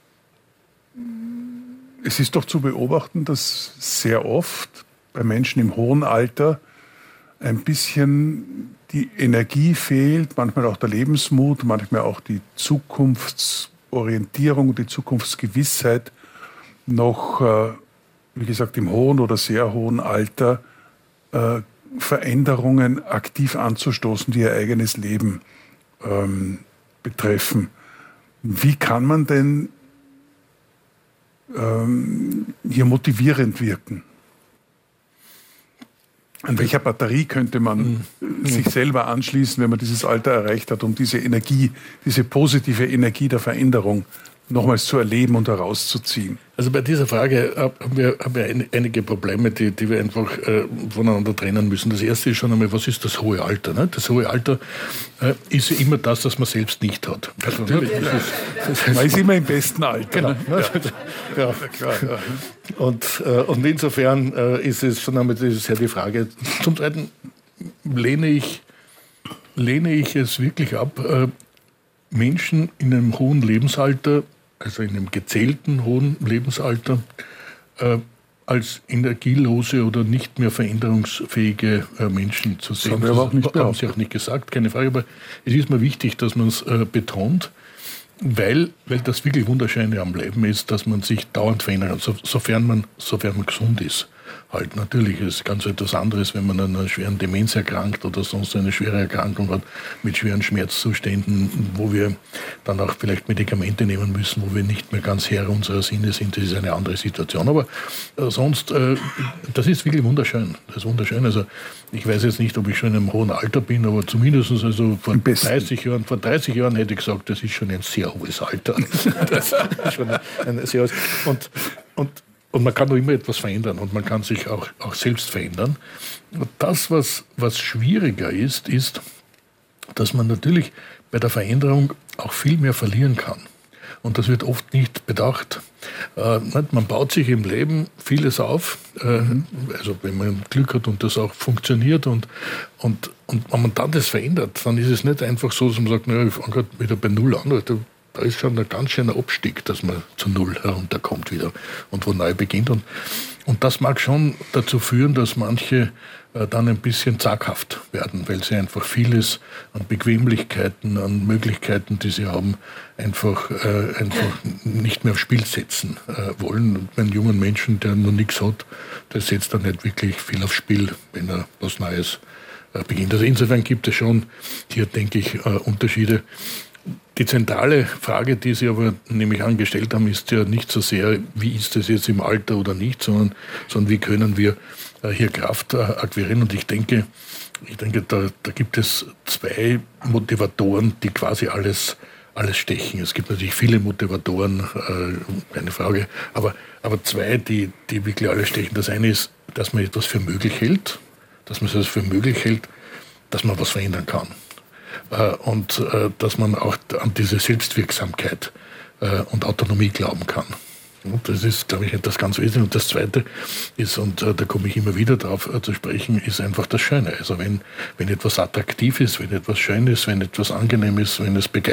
es ist doch zu beobachten, dass sehr oft bei Menschen im hohen Alter ein bisschen die Energie fehlt, manchmal auch der Lebensmut, manchmal auch die Zukunftsorientierung, die Zukunftsgewissheit, noch, wie gesagt, im hohen oder sehr hohen Alter Veränderungen aktiv anzustoßen, die ihr eigenes Leben ähm, betreffen. Wie kann man denn ähm, hier motivierend wirken? An welcher Batterie könnte man mhm. sich selber anschließen, wenn man dieses Alter erreicht hat, um diese Energie, diese positive Energie der Veränderung nochmals zu erleben und herauszuziehen? Also bei dieser Frage haben wir, haben wir einige Probleme, die, die wir einfach äh, voneinander trennen müssen. Das erste ist schon einmal, was ist das hohe Alter? Ne? Das hohe Alter äh, ist ja immer das, was man selbst nicht hat. Also, Natürlich. Das ist, das ist, man ist immer im besten Alter. Genau. Ne? Ja. Ja. Ja, klar, ja. Und, äh, und insofern äh, ist es schon einmal das ist ja die Frage. Zum Zweiten lehne ich, lehne ich es wirklich ab, äh, Menschen in einem hohen Lebensalter, also in einem gezählten hohen Lebensalter, äh, als energielose oder nicht mehr veränderungsfähige äh, Menschen zu sehen. Das haben wir aber auch nicht das haben Sie auch nicht gesagt, keine Frage. Aber es ist mir wichtig, dass man es äh, betont, weil, weil das wirklich Wunderschöne am Leben ist, dass man sich dauernd verändern kann, so, sofern, man, sofern man gesund ist. Halt, natürlich ist es ganz etwas anderes, wenn man an einer schweren Demenz erkrankt oder sonst eine schwere Erkrankung hat mit schweren Schmerzzuständen, wo wir dann auch vielleicht Medikamente nehmen müssen, wo wir nicht mehr ganz Herr unserer Sinne sind. Das ist eine andere Situation. Aber äh, sonst, äh, das ist wirklich wunderschön. Das ist wunderschön. Also ich weiß jetzt nicht, ob ich schon in einem hohen Alter bin, aber zumindest also vor dreißig Jahren, vor dreißig Jahren hätte ich gesagt, das ist schon ein sehr hohes Alter. Das ist schon ein, ein sehr hohes. Und, und Und man kann doch immer etwas verändern und man kann sich auch, auch selbst verändern. Und das, was, was schwieriger ist, ist, dass man natürlich bei der Veränderung auch viel mehr verlieren kann. und das wird oft nicht bedacht. Äh, man baut sich im Leben vieles auf, äh, also wenn man Glück hat und das auch funktioniert und, und, und wenn man dann das verändert, dann ist es nicht einfach so, dass man sagt, naja, ich fange gerade wieder bei Null an. Da, da ist schon ein ganz schöner Abstieg, dass man zu Null herunterkommt wieder und wo neu beginnt. Und, und das mag schon dazu führen, dass manche äh, dann ein bisschen zaghaft werden, weil sie einfach vieles an Bequemlichkeiten, an Möglichkeiten, die sie haben, einfach, äh, einfach nicht mehr aufs Spiel setzen äh, wollen. Und ein junger Mensch, der noch nichts hat, der setzt dann nicht wirklich viel aufs Spiel, wenn er was Neues äh, beginnt. Also insofern gibt es schon hier, denke ich, äh, Unterschiede. Die zentrale Frage, die Sie aber nämlich angestellt haben, ist ja nicht so sehr, wie ist es jetzt im Alter oder nicht, sondern, sondern wie können wir äh, hier Kraft äh, akquirieren. Und ich denke, ich denke da, da gibt es zwei Motivatoren, die quasi alles, alles stechen. Es gibt natürlich viele Motivatoren, äh, keine Frage, aber, aber zwei, die, die wirklich alles stechen. Das eine ist, dass man etwas für möglich hält, dass man es für möglich hält, dass man was verändern kann. Und äh, dass man auch an diese Selbstwirksamkeit äh, und Autonomie glauben kann. Und das ist, glaube ich, etwas ganz Wesentliches. Und das Zweite ist, und äh, da komme ich immer wieder darauf äh, zu sprechen, ist einfach das Schöne. Also wenn, wenn etwas attraktiv ist, wenn etwas schön ist, wenn etwas angenehm ist, wenn es begeistert